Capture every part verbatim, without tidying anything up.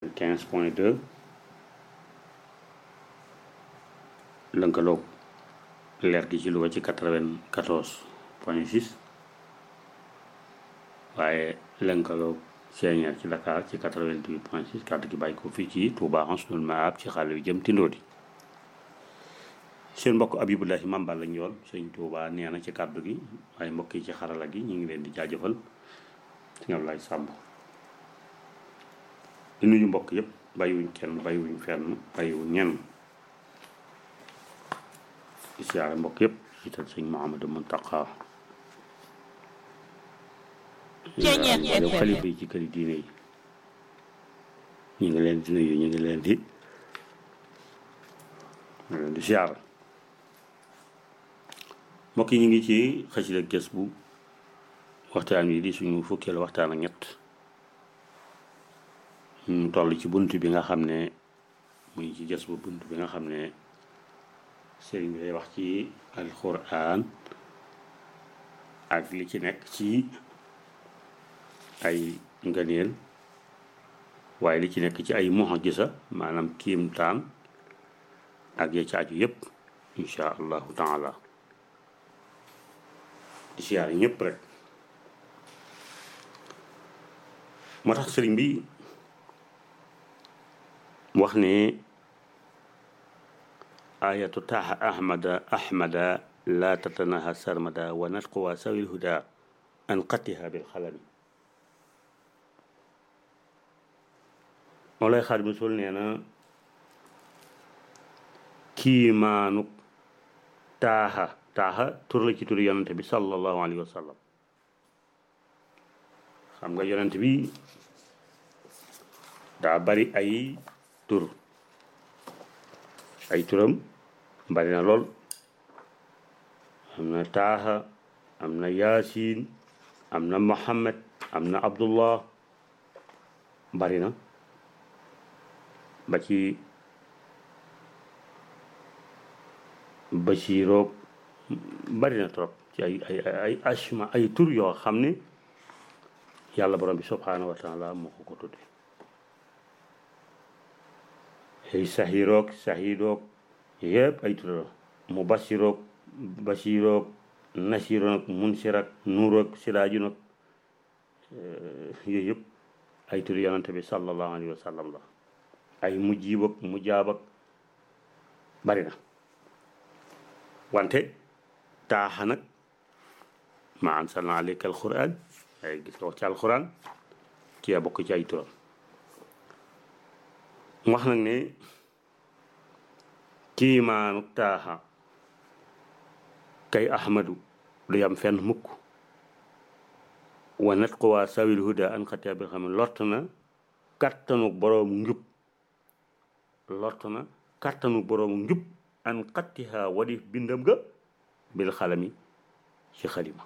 quatre-vingt-quinze point deux lënkaloog leer gi ci Louga ci quatre-vingt-quatorze point six waaye lënkaloog Sénière ci Dakar ci quatre-vingt-huit point six kàddu gi bàyyi ko fii ci Touba Husnul Maab ci xàll wi jëm Tindodi seen mbokk Abibulahi Mambal lañ yool sëñ Touba nee na ci kàddu gi waaye mbokk yi ci xarala gi ñu ngi leen di jaajëfal sëñ Ablaye Samb di nuyu mbokk yëpp bàyyiwuñ kenn bàyyiwuñ fenn bàyyiwuñ ñenn di siyaare mbokk yëpp ital sëñ Mouhamadou Mountakha yow xalifa yi ci këri diine yi ñu ngi leen di nuyu ñu ngi leen di ñu leen di siyaare mbokk yi ñu ngi ci xasida gës bu waxtaan wi di suñu fukkeelu waxtaan ak ñett ñu toll ci bunt bi nga xam ne muy ci gës bu bunt bi nga xam ne sëriñ bi day wax ci alxuraan ak li ci nekk ci ay ngëneel waaye li ci nekk ci ay mu'jiza maanaam kiimtaan ak ya ci aju yépp insha allahu taala di siyaare ñëpp rek moo tax sëriñ bi wax ne ayatu taaha ahmada ahmada la tatanaha sarmada wa natquwa sawil huda an qatiha bil xalami moo lay xaar bi sul nee na kiimaanuk taaha taaha tur la ci turi yonante bi sallallahu alayhi wa sallam xam nga yonante bi daa bari ay tur ay turam bari na lool am na taaha am na yaasin am na muhammad am na abdullah bari na ba ci basiroog bari na trop ci ay ay ay asma ay tur yoo xam ne yàlla borom bi subhanahu wa taala moo ko ko tudde ay sahiroog sahidoog yëpp ay tur la mu basiroog basiroog nasiroog munsirak nuuroog sidaaju nag yooyu yëpp ay tur yonante bi sallallahu alayhi wa sallam la ay mujjiib ak mujaab ak bari na wante taaxa nag ma anzalna alayka alquran ay gis nga wax ci alquran ci a bokk ci ay turam wax nag ne kiimaanu taaxa kay ahmadu du yam fenn mukk wa natquwa sawil huda an xatiya bil xam lott na kattanu boroomu njub lott na kattanu boroomu njub an xattiha wadif bindam ga bil xalami ci xalima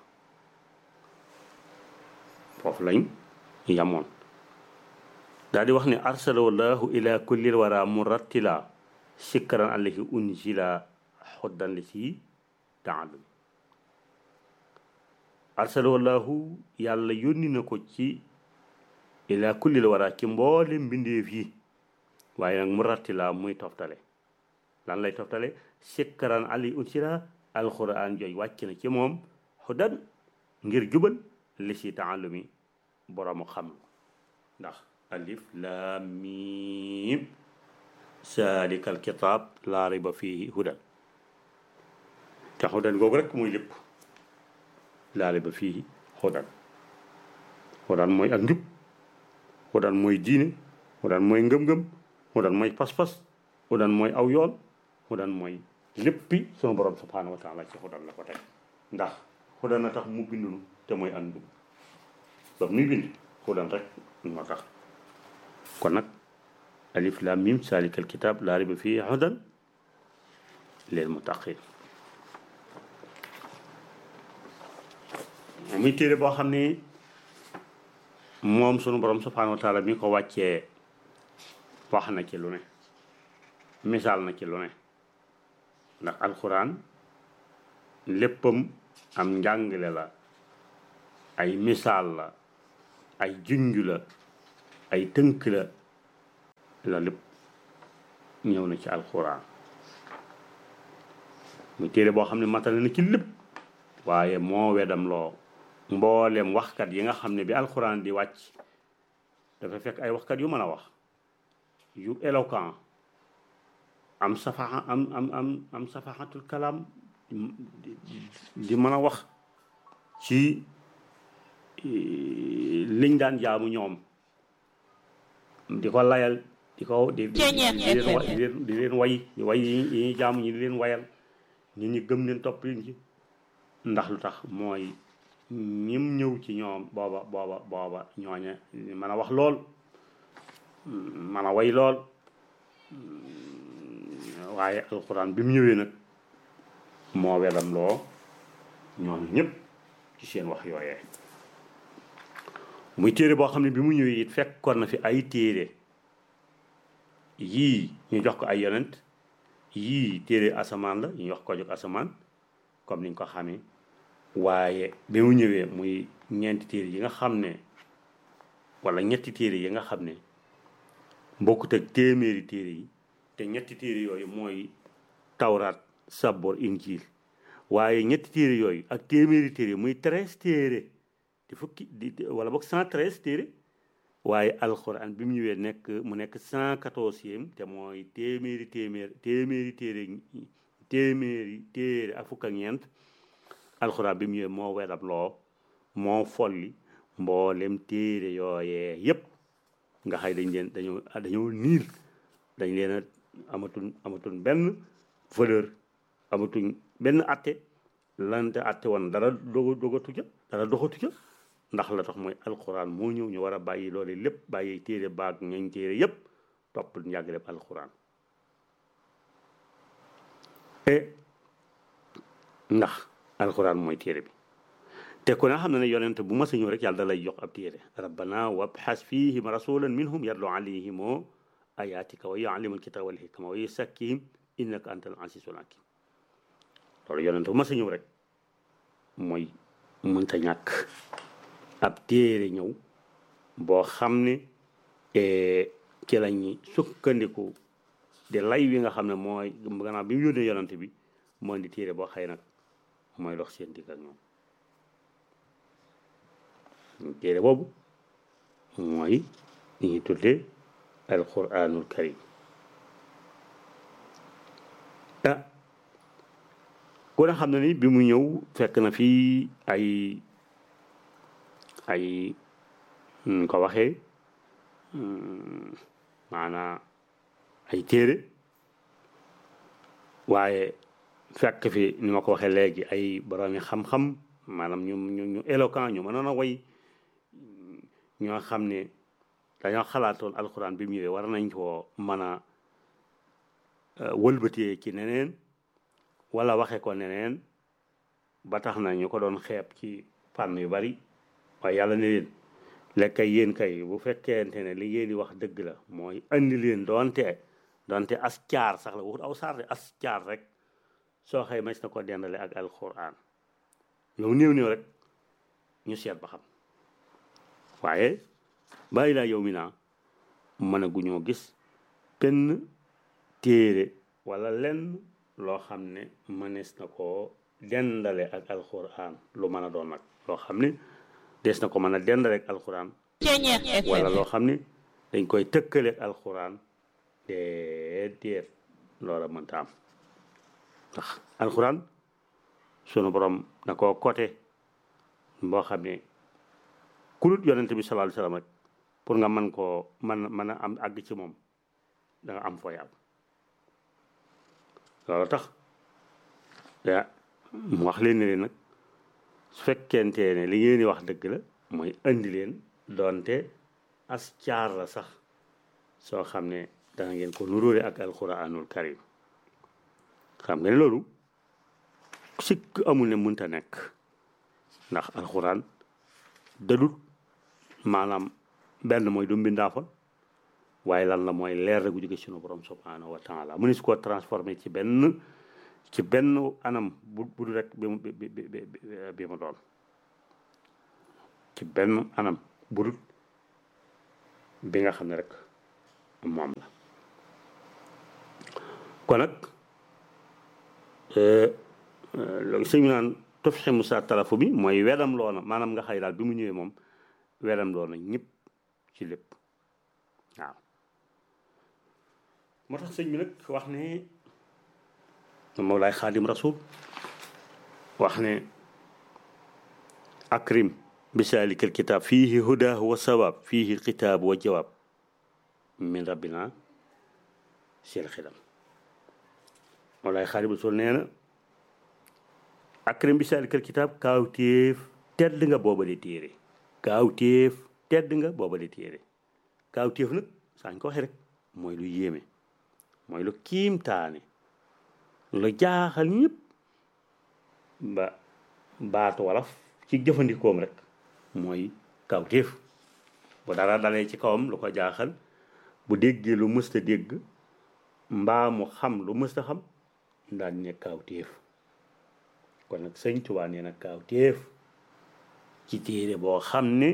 foofu lañ yamoon daal di wax ne arsalahu llahu ila kullil wara murattila sikkaran alayhi unzila xoddan li si taalum arsalahu llahu yàlla yónni na ko ci ila kullil wara ci mboole mbindeef yi waaye nag murattila muy toftale lan lay toftale sikkaran alayhi unzila alquran jooy wàcc na ci moom xoddan ngir jubal li si taalumi boroomu xam ndax alif laam miim zaalika alkitaab laa rayba fiihi hudan te hudan googu rek mooy lépp laa rayba fiihi hudan hudan mooy ak njub hudan mooy diine hudan mooy ngëm-ngëm hudan mooy pas-pas hudan mooy aw yoon hudan mooy léppi sunu borom subhaanahu wa taala ci hudan la ko teg ndax hudan na tax mu bindunu te mooy ak njub ba muy bind hudan rek moo tax kon nag alif lam mim zaalika alkitaab laa rayba fiihi hudan lil muttaqiin muy téere boo xam ne moom sunu borom subhaanahu wa taala mi ko wàccee wax na ci lu ne misaal na ci lu ne ndax alxuraan léppam am njàngale la ay misaal la ay junj la ay tënk la loolu lépp ñëw na ci alxuraan muy téere boo xam ne matale na ci lépp waaye moo wedam loo mboolem waxkat yi nga xam ne bi alxuraan di wàcc dafa fekk ay waxkat yu mën a wax yu éloquent am safaxa am am am am safaxatul kalaam di mën a wax ci liñ daan jaamu ñoom di ko layal di ko di di leen di leen way di way yi ñuy jaamu ñi di leen wayal nit ñi gëm leen topp leen ci ndax lu tax mooy ñim ñëw ci ñoom booba booba booba ñooña mën a wax lool mën a way lool waaye alxuraan bi mu ñëwee nag moo wedam loo ñoom ñëpp ci seen wax yooyee muy téere boo xam ne bi mu ñëwee it fekkoon na fi ay téere yii ñu jox ko ay yonent yii téere asamaan la ñu jox ko jóg asamaan comme niñ ko xamee waaye bi mu ñëwee muy ñeenti téere yi nga xam ne wala ñetti téere yi nga xam ne bokkut ak téeméeri téere yi te ñetti téere yooyu mooy tawraat sabor injil waaye ñetti téere yooyu ak téeméeri téere muy treize téere di fukki di wala boog cent treize téere waaye alxuraan bi mu ñëwee nekk mu nekk cent quatorzième te mooy téeméeri téeméer téeméeri téere téeméeri téere ak fukk ak ñeent alxuraan bi mu ñëwee moo wedab loo moo folli mboolem téere yooyee yépp nga xay dañ leen dañoo dañoo niil dañ leen a amatuñ amatuñ benn valeur amatuñ benn atte lante atte woon dara doga dogatu ca dara doxatu ca ndax la tax mooy alxuraan moo ñëw ñu war a bàyyi loole lépp bàyyi téere baag ñañ téere yépp topp njàngaleem alxuraan e ndax alxuraan mooy téere bi te ku ne xam na ne yonent bu mas a ñëw rek yàlla da lay jox ab téere rabbana wabxas fihim rasulan minhum yatlu alayhim ayatika wa yuallimul kitaba wal hikma wa yusakkihim innaka antal azizul hakim loolu yonent bu mas a ñëw rek mooy mënta ñàkk ab téere ñëw boo xam ne ci la ñuy sukkandiku de lay wi nga xam ne mooy gannaaw bi mu yónnee yonent bi mooy di téere boo xëy nag mooy dox seen digg ak ñoom téere boobu mooy li ñuy tuddee alquranul karim ah ku ne xam ne ni bi mu ñëw fekk na fii ay ay nu ko waxee maanaam ay téere waaye fekk fi ni ma ko waxee léegi ay boroomi xam-xam maanaam ñu ñu ñu éloquent ñu mënoon a way ñoo xam ne dañoo xalaatoon alxuraan bi mu ñëwee war nañ koo mën a wëlbatee ci neneen wala waxe ko neneen ba tax na ñu ko doon xeeb ci fànn yu bari waaye yàlla ne leen lekk kay yéen kay bu fekkente ne li ngeen di wax dëgg la mooy andi leen doonte doonte as caar sax la waxut aw saar de as caar rek soo xëy mas na ko dendale ak alxuraan yow néew néew rek ñu seet ba xam waaye bàyyi laa yow mi naa mën a guñoo gis benn téere wala lenn loo xam ne mënees na koo dendale ak alxuraan lu mën a doon nag loo xam ne des na ko mën a dendale ak alxuraan wala loo xam ne dañ koy tëkkale ak alxuraan déedéet loola mënta am ndax alxuraan sunu borom da koo côté boo xam ne kulut yonent bi sallallahu alayhi wasallam rek pour nga mën koo mën mën a am àgg ci moom da nga am fooy am loolu tax ya mu wax leen ne leen nag su fekkente ne li ngeen di wax dëgg la mooy indi leen doonte as caar la sax soo xam ne dana ngeen ko nuróole ak alquranul karim xam nga ne loolu sikk amul ne mënta nekk ndax alquran dadut maanaam benn mooy du mbindaafoon waaye lan la mooy leer rek gu jóge sunu borom subhanahu wa taala mu ne su ko transformé ci benn ci benn anam bu bu rek bi mu bi bi bi mu doon ci benn anam bu bi nga xam ne rek moom la kon nag loolu sëñ bi naan tof xemu sa talafu bi mooy wedam loona maanaam nga xëy daal bi mu ñëwee moom wedam loona ñëpp ci lépp waaw moo tax sëñ bi nag wax ne Mawlaay Xaadim Rasul wax ne akrim bisaalikal kitaab fiihi hudaahu wa sawaab fiihi kitaabu wa jawaab min rabbina seel xidam Mawlaay Xaadim Rasul nee na akrim bisaalikal kitaab kaawteef tedd nga boobale téere kaawteef tedd nga boobale téere kaawteef nag saañ ko waxee rek mooy lu yéeme mooy lu kiimtaane lu jaaxal ñëpp ba baatu wolof ci jëfandikoom rek mooy kaawteef bu dara dalee ci kawam lu ko jaaxal bu déggee lu mësta dégg mbaa mu xam lu mësta xam daan ne kaawteef kon nag sëñ Tuubaa nee na kaawteef ci téere boo xam ne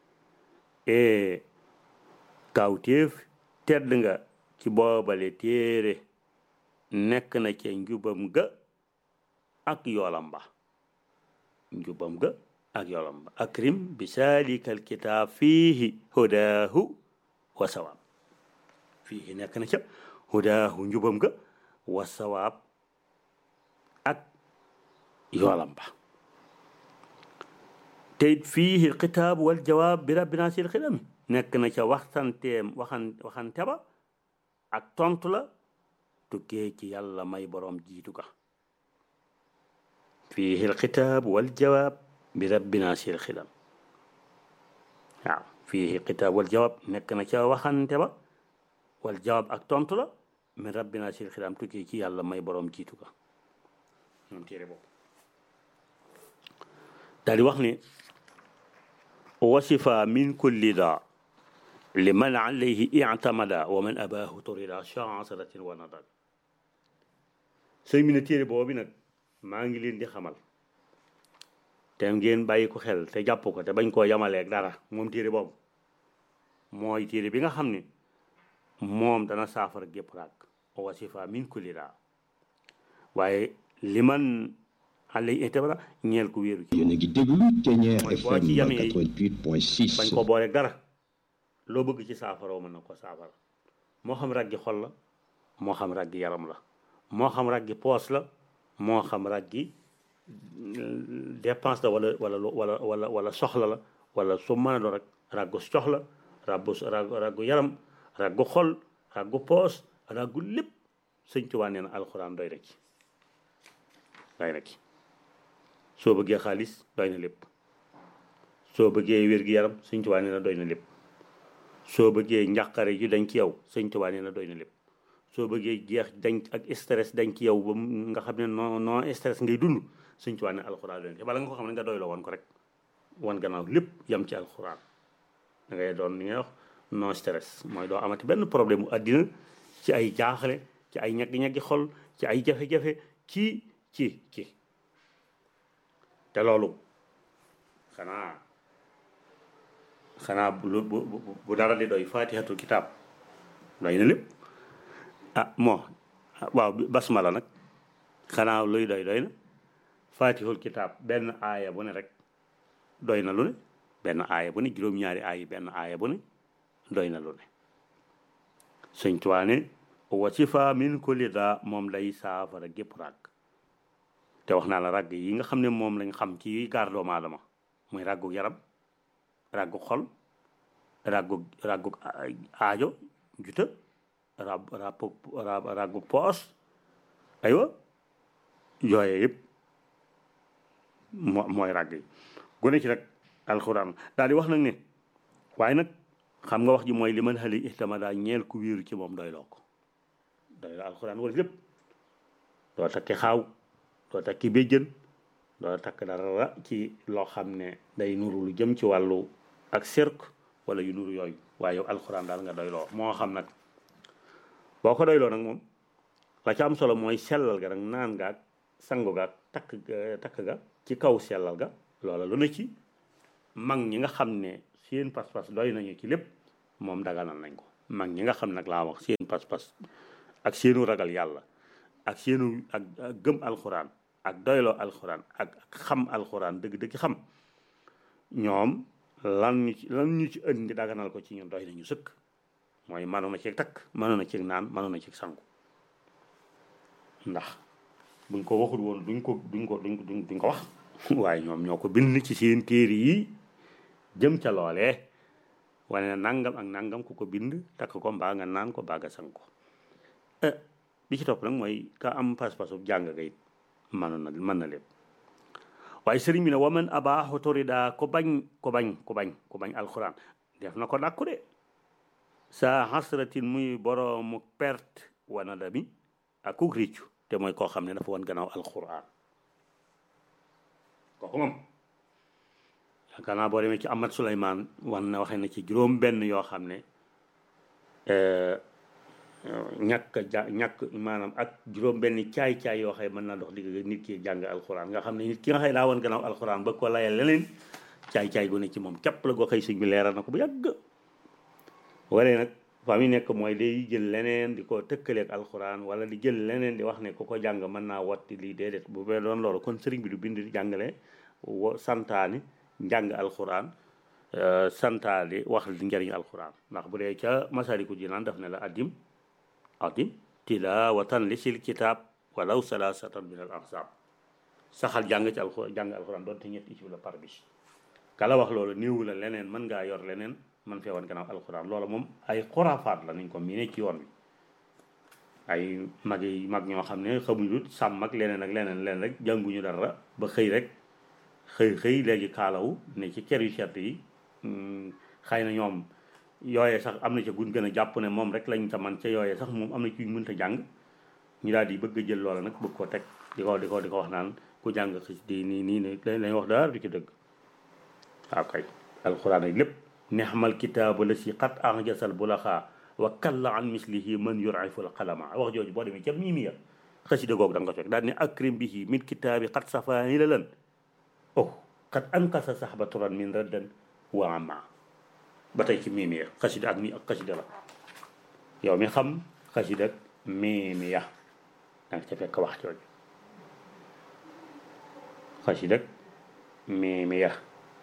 kaawteef tedd nga ci boobale téere nekk na ca njubam ga ak yoolam ba njubam ga ak yoolam ba akrim bi saalikal kitaab fiihi hudaahu wa sawaab fiihi nekk na ca hudaahu njubam ga wa sawaab ak yoolam ba te it fiihi xitaab wal jawaab bi rabbina sil xidami nekk na ca waxtanteem waxan waxante ba ak tontu la tukkee ci yàlla may boroom jiitu ka fiihi xitaab wal jawaab bi rabbina sil xidam waaw fiihi xitaab wal jawaab nekk na ca waxante ba wal jawaab ak tontu la min rabbina sil xidam tukkee ci yàlla may boroom jiitu ka moom téere boobu daal di wax ne wasifa min kulli daa liman alayhi i'tamada wa man abaahu turida chansaratin wa nadal sëñ bi ne téere boobu nag maa ngi leen di xamal te ngeen bàyyi ko xel te jàpp ko te bañ koo yamaleeg dara moom téere boobu mooy téere bi nga xam ne moom dana saafara gépp raag wasifa min kulli daa waaye liman alayhi i'tamada ñeel ko wéeru ci yéen a ngi déglu Ténière mooy boo F M ci yamee quatre-vingt-huit point six bañ ko booleeg dara loo bëgg ci saafara mën na ko saafara moo xam raggi xol la moo xam raggi yaram la moo xam raggi poos la moo xam raggi dépense la wala wala wala wala wala soxla la wala su mën a doon rek raggu soxla raggu raggu yaram raggu xol raggu poos raggu lépp sëñ Tuubaa nee na alxuraan doy na ci doy na ci soo bëggee xaalis doy na lépp soo bëggee wér-gi-yaram sëñ Tuubaa nee na doy na lépp soo bëggee njàqare yu dañ ci yow sëñ Tuubaa nee na doy na lépp soo bëggee jeex dañ ak stress dañ ci yow ba nga xam ne non non stress ngay dund sëñ Tuubaa ne alxuraan doy na bala nga ko xam ne nga doy la woon ko rek wan gannaaw lépp yam ci alxuraan da ngay doon ni ngay wax non stress mooy doo amati benn problème mu àddina ci ay jaaxle ci ay ñaggi-ñaggi xol ci ay jafe-jafe ci ci ci te loolu xanaa xanaa bu bu bu dara di doy faatihatul kitaab doy na lépp ah moo waaw basmala nag xanaa luy doy doy na faatihul kitaab benn aaya bu ne rek doy na lu ne benn aaya bu ne juróom-ñaari aaya benn aaya bu ne doy na lu ne sëñ Tuubaa ne wasifa min kulli daa moom day saafara gépp ràgg te wax naa la ràgg yi nga xam ne moom lañ xam ci gaar doomu aadama muy ràggu yaram ràggu xol ràggu ràggu aajo juta rab rab ràggu poos aywa yooye yëpp moo mooy ràgg yi gone ci nag alxuraan daal di wax nag ne waaye nag xam nga wax ji mooy li man xali ihtamada ñeel ku wéeru ci moom doy loo ko doy la alxuraan wala lépp doo takki xaaw doo takki béjjën doo takk dara ci loo xam ne day nuru lu jëm ci wàllu ak sirk wala yu nuru yooyu waaye yow alxuraan daal nga doyloo moo xam nag boo ko doyloo nag moom la ca am solo mooy sellal ga nag naan gaag sangu gaag takk takk ga ci kaw sellal ga loola lu na ci mag ñi nga xam ne seen pas-pas doy nañu ci lépp moom daganal nañ ko mag ñi nga xam nag laa wax seen pas-pas ak seenu ragal yàlla ak seenu ak ak gëm alxuraan ak doyloo alxuraan ak xam alxuraan dëgg-dëgg xam ñoom lan ñu ci lan ñu ci indi daganal ko ci ñun doy nañu sëkk mooy mënoon na ci takk mënoon na ci naan mënoon na ci sangu ndax buñ ko waxul woon duñ ko duñ ko duñ duñ duñ ko wax waaye ñoom ñoo ko bind ci seen téere yi jëm ca loolee wane na nangam ak nangam ku ko bind takk ko mbaa nga naan ko mbaa nga sang ko bi ci topp nag mooy ka am pas-pasu jàng nga it mën na mën na lépp waaye sëriñ bi ne waman abaaxu torida ko bañ ko bañ ko bañ ko bañ alxuraan def na ko dàkku de sa xasratin muy boroomu perte wana da mi ak ku réccu te mooy koo xam ne dafa wan gannaaw alxuraan kooku moom yaakaar naa boo demee ci Ahmad Souleymane wan na waxee na ci juróom benn yoo xam ne ñàkk ja ñàkk maanaam ak juróom benn caay-caay yoo xam ne mën naa dox digg nit ki jàng alxuraan nga xam ne nit ki nga xëy daa wan gannaaw alxuraan ba ko layal leneen caay-caay gu ne ci moom képp la goo xëy sëñ bi leeral na ko bu yàgg waree nag fa mi nekk mooy day jël leneen di ko tëkkaleeg alxuraan wala di jël leneen di wax ne ku ko jàng mën naa watti lii déedéet bu bee doon loolu kon sëriñ bi du bind di jàngale wo santaani njàng alxuraan santaani wax di njëriñ alxuraan ndax bu dee ca Masaalikul Jinaan daf ne la addim addim tilaawatan li sil kitaab walaw salaasatan min al ahzaab saxal jàng ci alxuraan jàng alxuraan doonte ñetti isib la par bis kala wax loolu néewu la leneen mën ngaa yor leneen man fee wan gannaaw alxuraan loola moom ay xuraafaat la nañ ko mii ne ci yoon bi ay mag yi mag ñoo xam ne xamuñu sàmm ak leneen ak leneen leneen rek jànguñu dara ba xëy rek xëy xëy léegi kaalawu ne ci kër yu sedd yi xëy na ñoom yooyee sax am na ca gun gën a jàpp ne moom rek lañ ta man ca yooyee sax moom am na ci mënta jàng ñu daal di bëgg a jël loola nag bëgg ko teg di ko di ko di ko wax naan ku jàng xis di nii nii ne lañ wax daal du ci dëgg waaw kay alxuraan ay lépp nexmal kitaabu la si xat anjasal bu laxaa wa kalla an mislihi man yuriful xalama wax jooju boo demee ca mii mi ya xasida googu da nga ko fekk daal ne akrim bihi min kitaabi xat safaani la lan oh xat ankasa saxba turan min raddan wa ama ba tey ci mii mi ya xasida ak mi ak xasida la yow mi xam xasida ak mii mi ya da nga ca fekk wax jooju xasida ak mii mi ya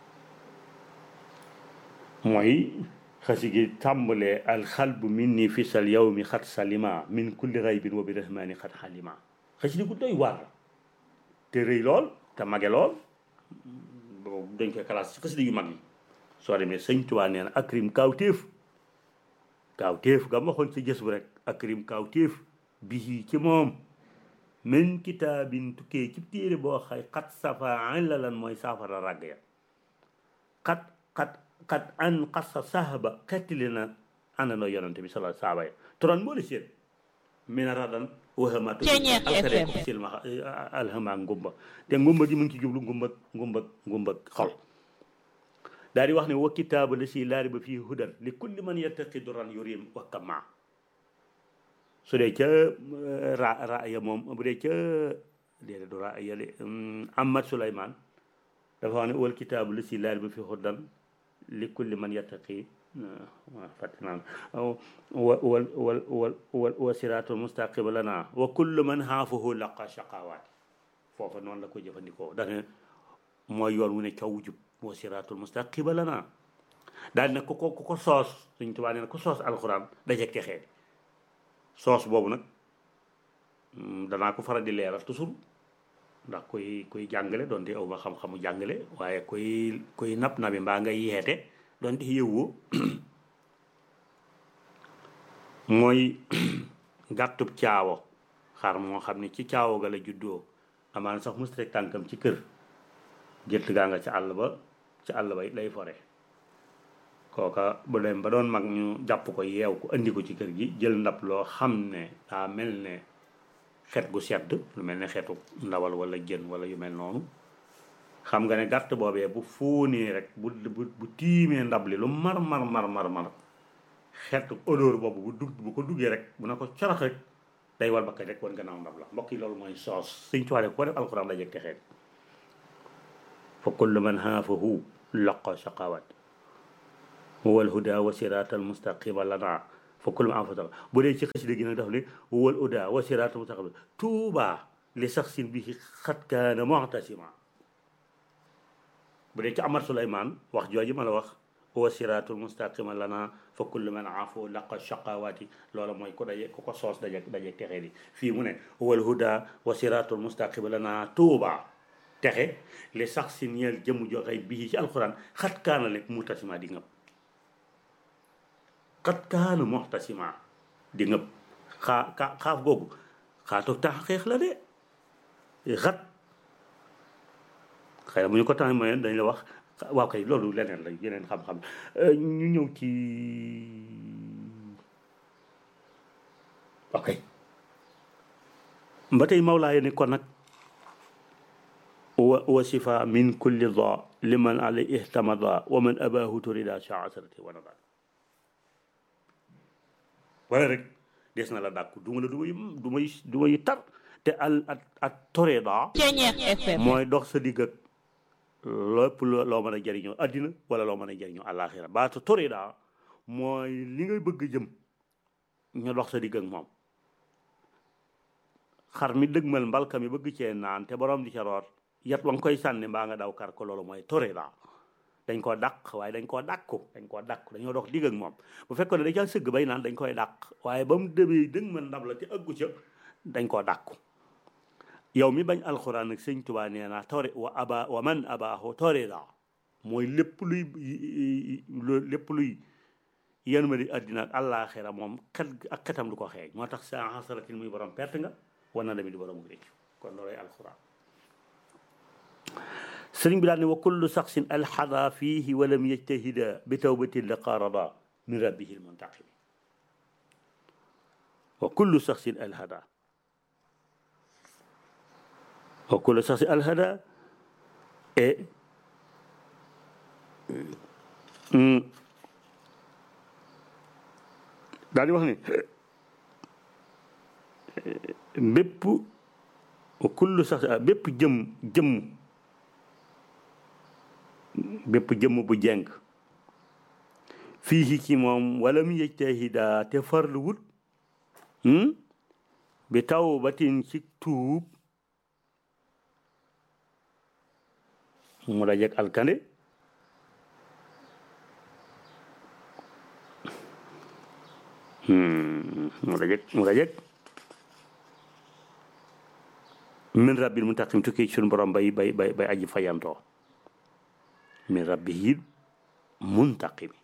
mooy xasi gi tàmbalee alxalbu min ni fisal yow mi xat salima min kulli raybin wa bi rahmani xat xalima xasi di ku doy waar te rëy lool te mage lool boobu dañ koy classe ci xasi yu mag yi soo demee sëñ Tuubaa nee na akrim kaawteef kaawteef nga waxoon ci jës bu rek akrim kaawteef bii ci moom min kitaabin tukkee ci téere boo xay xat safa la lan mooy saafara ràgg ya xat xat kat an xasa sahaba xettili na àndandoo yonante bi sala saaba ya turan moo di seet mina radan waxamatu alkare ko silma alhama ngumba te ngumba gi mu ngi ci jublu ngumba ngumba ngumba xol daal di wax ne wa kitaaba la si laari ba fii hudan li kulli man yattaqi duran yurim wa kama su dee ca ra raaya moom bu dee ca déedéet du raaya de Ahmad Souleymane dafa wax ne wal kitaabu la si laari ba fii hudan li kulli man yattaqi waaw fàtte naan wa wal wal wal wal wa siraatul mustaqima lana wa kullu man xaafahu laqa shaqawaati foofa noonu la ko jëfandikoo dane mooy yoon wu ne caw jub wa siraatul mustaqima lana daal ne ku ko ku ko soos Sëñ Tuubaa nee na ku soos alxuraan dajeg texee soos boobu nag danaa ko faral di leeral toujours ndax koy koy jàngale doonte aw ma xam-xamu jàngale waaye koy koy nap nabi mbaa nga yeete doonte yëwwoo mooy gàttub caawo xar moo xam ne ci caawo ga la juddoo amaan sax musta teg tànkam ci kër gétt gaa nga ca àll ba ca àll ba lay fore kooka bu dem ba doon mag ñu jàpp ko yeew ko andi ko ci kër gi jël ndab loo xam ne daa mel ne xeet gu sedd lu mel ne xeetu ndawal wala jën wala yu mel noonu xam nga ne gàtt boobee bu fóonee rek bu bu bu tiimee ndab li lu mar mar mar mar mar xeetu odeur boobu bu dugg bu ko duggee rek bu na ko corox rek day wal bakka rek wan gannaaw ndab la mbokk yi loolu mooy soos Sëñ Tuubaa ko def alxuraan la jeg te xeet fa kullu man xaafahu laqa shaqawat huwa alhuda wa sirata almustaqima lana fa kullu ma anfata bu dee ci xasida gi nag daf ne wal uda wa siraatul mustaqim tuuba li saxsin bi xat kaana mu'tasima bu dee ci Amar Suleymaan wax jooju ma la wax wa siraatul mustaqima lana fa kullu man afu laqa shaqawaati loola mooy ku daje ku ko soos daje daje texe di fii mu ne wal huda wa siraatul mustaqima lana tuuba texe li sax si ñeel jëmu joxe bii ci alxuraan xat kaana lekk muxtasima di ngëp xat kaana muxtasima di ngëp xaa ka xaaf googu xaatu taxqiiq la de xat xëy na bu ñu ko tax mayoon dañ la wax waaw kay loolu leneen la yeneen xam-xam ñu ñëw ci ok ba tey Mawlaaya ne kon nag wa wasifa min kulli da liman alay ihtamada wa man abahu turida shaasarati wa nada wala rek des na la dàkku duma la duma yu duma yu duma yu tar te al at at torida mooy dox sa digg ak lépp loo mën a jëriñoo addina wala loo mën a jëriñoo àllaaxira baatu torida mooy li ngay bëgg jëm ñu dox sa digg ak moom xar mi dëgmal mbalka mi bëgg cee naan te borom di ca root yat wa nga koy sànni mbaa nga daw kar ko loolu mooy torida dañ koo dàq waaye dañ koo dàkku dañ koo dàkku dañoo dox digg ak moom bu fekkoon ne dañ caa sëgg bay naan dañ koy dàq waaye ba mu demee dëgmal ndab la te ëggu ca dañ koo dàkku yow mi bañ alxuraan nag sëñ Tuubaa nee naa tori wa aba wa man abaahu torida mooy lépp luy lépp luy yéen ma di àddina ak àllaaxira moom xet ak xetam du ko xeeñ moo tax sa xasaratin muy borom perte nga war na dami di borom réccu kon loolay alxuraan sëriñ bi daal ne wa kullu saxsin alxada fiihi walam yajtahida bi tawbatin la qaarada min rabbihi almuntaqimi wa kullu saxsin alhada wa kullu saxsin alhada et daal di wax ne bépp wa kullu saxsin bépp jëm jëmm bépp jëmm bu jeng fii ci moom wala mu yejtahida te farlu wut bi tawbatin ci tuub mu dajeg alkande mu dajeg mu dajeg min rabbil muntaqim tukki suñu borom bay bay bay bay aji fayantoo min rabbihi muntaqimi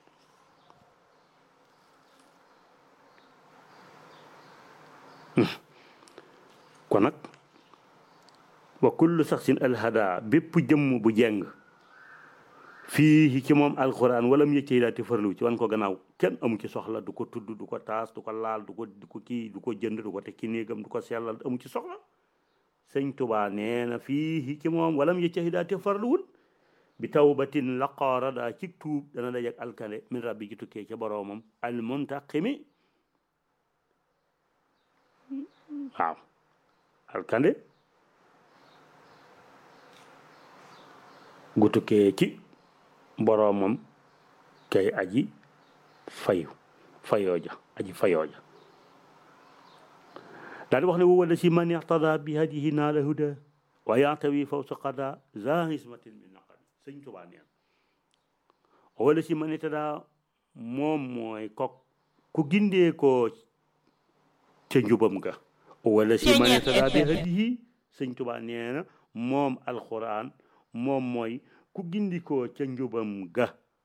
kon nag wa kullu saxsin alhada bépp jëmm bu jeng fii ci moom alquran wala mu yëccee daal te farlu ci wan ko gannaaw kenn amu ci soxla du ko tudd du ko taas du ko laal du ko du ko kii du ko jënd du ko teg ci néegam du ko sellal amu ci soxla sëñ Tuubaa nee na fii ci moom wala mu yëccee daal te farluwul bi tawbatin laqaarada ci tuub dana dajeg alkande min rabbi ci tukkee ca boroomam al muntaqimi waaw alkande gu tukkee ci boroomam kay aji fayu fayooja aji fayooja daal di wax ne wala si man ixtada bi hadihi naala huda wa yaatawi fawsa qada za hismatin min naqami sëñ Tuubaa neen wala si man ixtada moom mooy kok ku gindee ko ca njubam ga wala si man ixtada bi hadihi sëñ Tuubaa nee na moom alquran moom mooy ku gindikoo ca njubam ga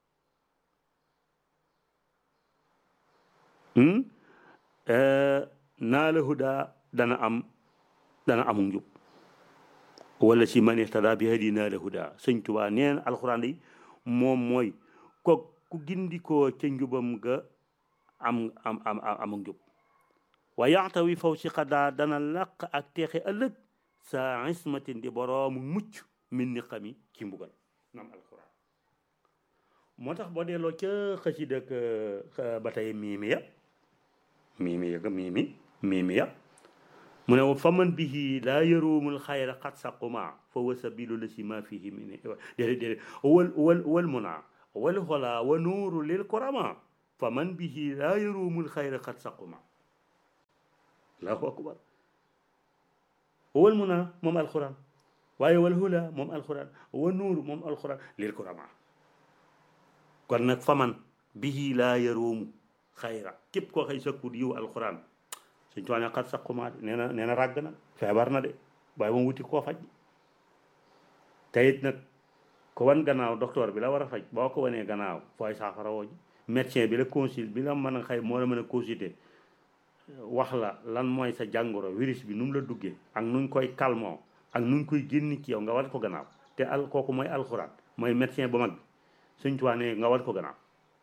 naa la huda dana am dana amul njub wala si man ihtada bi hadi naa la huda sëñ Tuubaa nee na alxuraan yi moom mooy ko ku gindikoo ca njubam ga am am am amul njub wa yaxtawi faw si xadaa dana laq ak teexe ëllëg sa ismatin di boroomu mucc min ni xami ci mbugal nam alquran moo tax boo delloo ca xasida ak ba tey miimiya miimiya ga miimi miimiya mu ne fa man bihi laa yaruumul xayra xat saquma fa wa sabilu la si ma fihi min déedéet déedéet wal wal wal muna wal xola wa nuuru lil kurama fa man bihi laa yaruumul xayra xat saquma allahu akbar wal muna moom alquran waaye wal hula moom alquran wa nuur moom alquran lil kurama kon nag fa man bihi laa yaruumu xayra képp koo xëy sakkut yiw alquran suñ tuwaane xat saquma nee na nee na ràgg na feebar na de waaye moom wuti koo faj teyit nag ko wan gannaaw docteur bi la war a faj boo ko wanee gannaaw fooy saafara woo ji médecin bi la consulte bi la mën a xëy moo la mën a consulter wax la lan mooy sa jàngoro virus bi nu mu la duggee ak nuñ koy calmoo ak nuñ koy génni ci yow nga war ko gannaaw te al kooku mooy alxuraan mooy médecin bu mag bi suñ tuwaane nga war ko gannaaw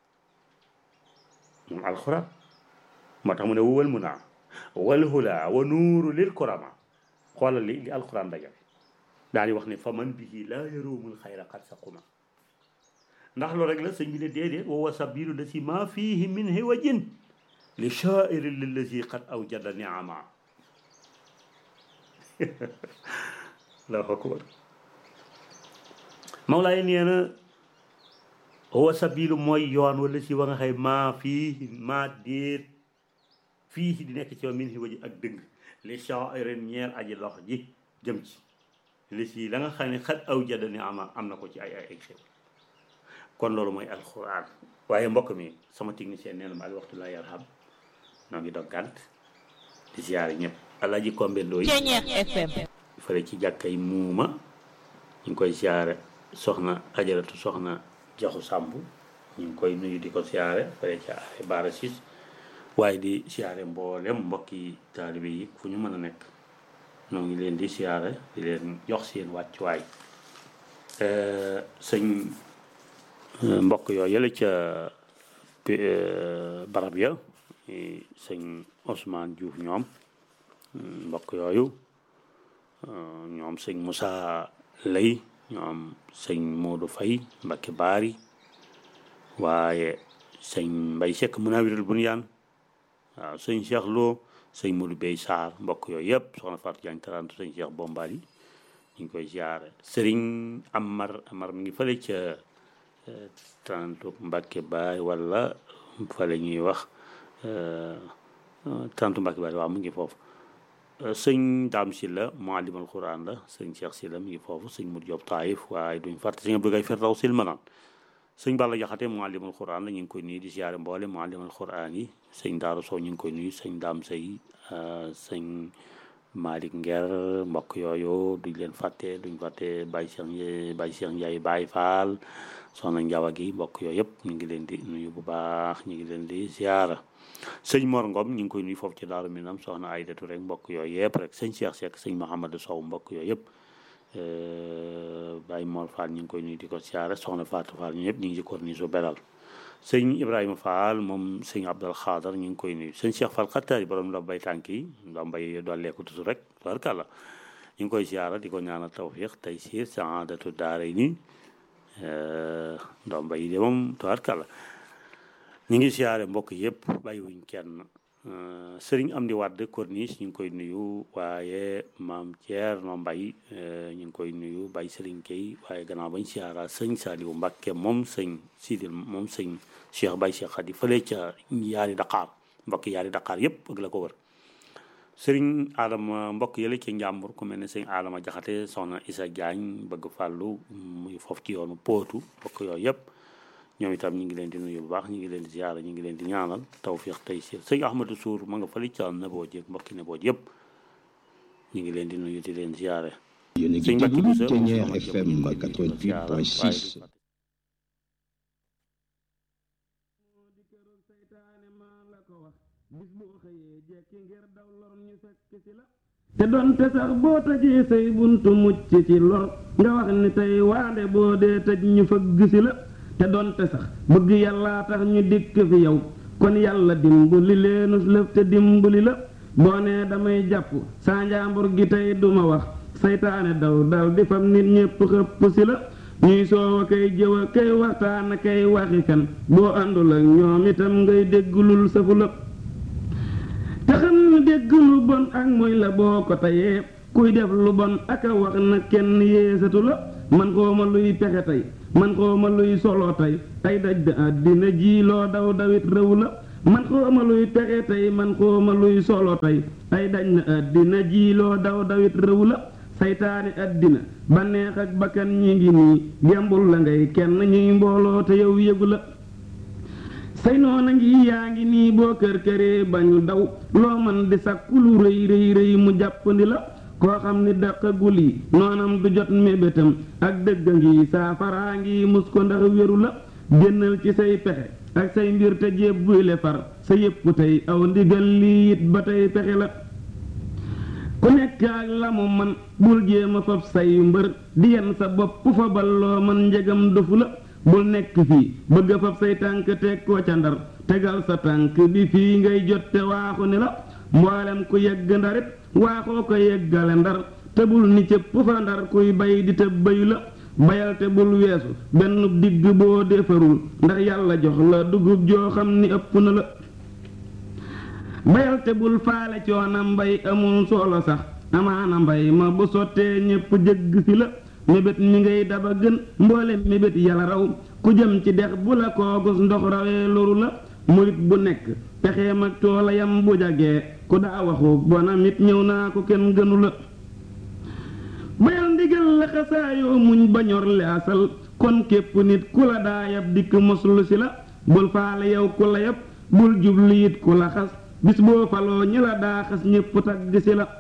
moom alxuraan moo tax mu ne wowal mu naa wal hula wa nuuru lil kurama xoolal li li alxuraan dajale daal di wax ne fa man bihi laa yaruumul xayra xat saquma ndax loolu rek la sëñ bi ne déedéet wa wa sabilu la si ma fihi min hiwajin li shaairi lillazi qad awjada niama allahu akbar Mawlaay nee na wa sabilu mooy yoon wala si wa nga xëy maa fii maa déet fii di nekk ci wa min hiwajin ak dëgg li shaa'irin ñeel aji lox ji jëm ci li si la nga xam ne xat aw jada ni ama am na ko ci ay ay ay xew kon loolu mooy alxuraan waaye mbokk mi sama technicien nee na ma al waxtu la yarham noo ngi dog gànt di siyaare ñëpp Alaaji Kombe Ndooy fële ci jàkkay muuma ñu ngi koy siyaare soxna ajaratu soxna jaxu sàmb ñu ngi koy nuyu di ko siyaare fële ci ay baara sis waaye di siyaare mboolem mbokki taalibe yi fu ñu mën a nekk noo ngi leen di siyaare di leen jox seen wàccuwaay sëñ mbokk yooyu yële ca barab ya sëñ Ousmane Diouf ñoom mbokk yooyu ñoom sëñ Moussa Lay ñoom sëñ Modou Faye Mbacké Bari waaye sëñ Mbay Sekk Munawirul Bunyaan waaw sëñ Cheikh Lo sëñ Modou Bey Sarr mbokk yooyu yëpp soxna Fatou Diagne tarantu sëñ Cheikh Bombali ñu ngi koy ziare sëriñ Amar Amar mi ngi fële ca tarantu Mbacké Baay wala fële ñuy wax tarantu Mbacké Baay waaw mu ngi foofu sëñ Daam Silla muallimal Quran la sëñ Cheikh Silla mi ngi foofu sëñ Modou Diop Taïf waaye duñ fàtte sëñ Abdou Gaye Firdaw sil manaan sëñ Balla Jaxate muallimul Quran la ñu ngi koy nuyu di siyaare mboole muallimul Quran yi sëñ Daaru Sow ñu ngi koy nuyu sëñ Daam Sey sëñ Malick Nger mbokk yooyu duñ leen fàtte duñ fàtte Baye Cheikh Baye Cheikh Ndiaye Baye Fall soxna Njawa gi mbokk yooyu yëpp ñu ngi leen di nuyu bu baax ñu ngi leen di siyaara sëñ Mor Ngom ñu ngi koy nuyu foofu ci Daaru Minam soxna Aydatu rek mbokk yooyu yëpp rek sëñ Cheikh Seck sëñ Mouhamadou Sow mbokk yooyu yëpp Baye Mor Fall ñu ngi koy nuyu di ko siyaare soxna Fatou Fall ñu ñëpp ñu ngi ci korni su beral sëñ Ibrahima Fall moom sëñ Abdal Xaadar ñu ngi koy nuyu sëñ Cheikh Fall xattaari borom ndox bay tànk yi ndox bay dolleeku tusu rek tubarkàlla ñu ngi koy siyaara di ko ñaanal tawfiq tey siir saadatu daare ni ndox bay de moom tubarkàlla ñu ngi siyaare mbokk yëpp bàyyiwuñ kenn sëriñ Amdi Wàdd Corniche ñu ngi koy nuyu waaye maam Thierno Mbay ñu ngi koy nuyu Baye Sëriñ Kay waaye gannaaw bañ siyaara sëñ Saliou Mbàkke moom sëñ Sidil moom sëñ Cheikh Baye Cheikh Khady fële ca yaari Dakar mbokk yaari Dakar yëpp ak la ko wër sëriñ Adama mbokk yële ci njàmbur ku mel ne sëñ Adama Jaxate soxna Issa Diagne bëgg fàllu muy foofu ci yoonu Pootu mbokk yooyu yëpp ñoom itam ñu ngi leen di nuyu bu baax ñu ngi leen di ziara ñu ngi leen di ñaanal tawfiq tey si sëñ Ahmadou Sour ma nga fële ca Naboo Jéeg mbokki Naboo yëpp ñu ngi leen di nuyu di leen ziare. yéen a ngi déglu Thiéniere F M quatre-vingt-huit point six. te doonte sax boo tëjee say buntu mucc ci lor nga wax ni tey waande boo dee tëj ñu fëgg si la te doonte sax bëgg yàllaa tax ñu dikk fi yow kon yàlla dimbali leenus lëf te dimbali la boo nee damay jàpp saa njaambur gi tey duma wax saytaane daw dal di fam nit ñépp xëpp si la ñuy soowa kay jëwa kay waxtaana kay waxi kan boo àndul ak ñoom itam ngay dégglul safu la te xam ni dégg lu bon ak mooy la boo ko tayee kuy def lu bon aka wax na kenn yéesatu la man xooma luy pexe tey man xooma luy solo tey ay daj da àddina ji loo daw dawit rëw la man xooma luy pexe tey man xooma luy solo tey ay daj na àddina ji loo daw dawit rëw la saytaani àddina banneex ak bakkan ñi ngi nii gembul la ngay kenn ñuy mbooloo te yow yëgu la say noona ngi yaa ngi nii boo kër këree bañu daw loo man di sàkku lu rëy rëy rëy mu jàppandi la koo xam ni dàqagul yi noonam du jot mébétam ak dëgg ngi saafaraa ngi mus ko ndax wéru la génnal ci say pexe ak say mbir te jéeb buy le far sa yépp tey aw ndigal lii it ba tey pexe la ku nekk ak la mu man bul jéema fab say mbër di yenn sa bopp fa balloo man njegam dofu la bul nekk fii bëgg fab say tànk teg ko ca ndar tegal sa tànk bi fii ngay jot te waaxu ni la mboolem ku yegg ndarit waaxoo ko yeggale ndar te bul ni cëpp fa ndar kuy bay di tëb bayu la bayal te bul weesu benn digg boo defarul ndax yàlla jox la dugub joo xam ni ëpp na la bayal te bul faale coona mbay amul solo sax amaana mbay ma bu sottee ñépp jëgg si la mébét mi ngay daba gën mboolem mébét yàlla raw ku jëm ci dex bu la koogus ndox rawee loru la murit bu nekk pexeem ak toolayam bu jagee ku daa waxu bonam it ñëw naa ko kenn gënu la bayal ndigal la xasaayoo muñ ba ñor le asal kon képp nit ku la daa yab dikk moslu si la bul faale yow ku la yab bul jublu it ku la xas bis boo faloo ñi la daa xas ñépp tagg si la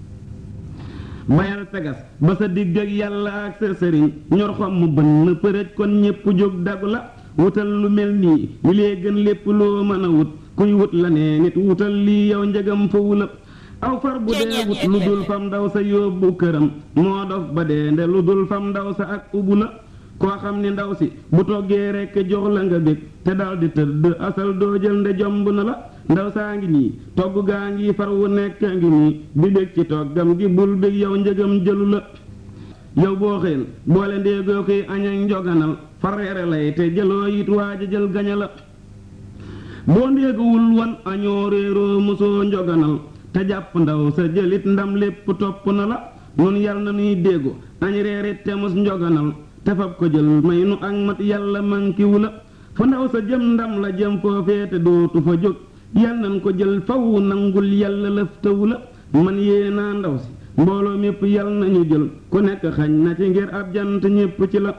bayal tegas ba sa digg ak yàlla ak sa sëriñ ñor xom mu bënn përëj kon ñépp jóg dagu la wutal lu mel nii li lee gën lépp loo mën a wut kuy wut la nee nit wutal lii yow njëgam fawu la aw far bu dee wut lu dul fam ndaw sa yóbbu këram moo dof ba dee nde lu dul fam ndaw sa ak ubu la koo xam ni ndaw si bu toggee rekk jox la nga bég te daldi tëdd asal doo jël nde jomb na la ndaw saa ngi nii togg gaa ngi far wu nekk ngi nii di bég ci toggam gi bul bég yow njëgam jëlu la yow boo xeen boole ndéegoo koy añ ak njoganal far reere lay te jëloo it waaja jël gaña la boo ndéeguwul wan añoo réeroo mosoo njoganal te jàpp ndaw sa jëlit ndam lépp topp na la nun yal na nuy déggu añ reerit te mos njoganal te fab ko jël may nu ak mat yàlla mankiwu la fa ndaw sa jëm ndam la jëm foofee te dootu fa jóg yal nan ko jël faw nangul yàlla lëftawu la man yée naa ndaw si mbooloo mépp yal nañu jël ku nekk xañ na ci ngir ab jant ñépp ci la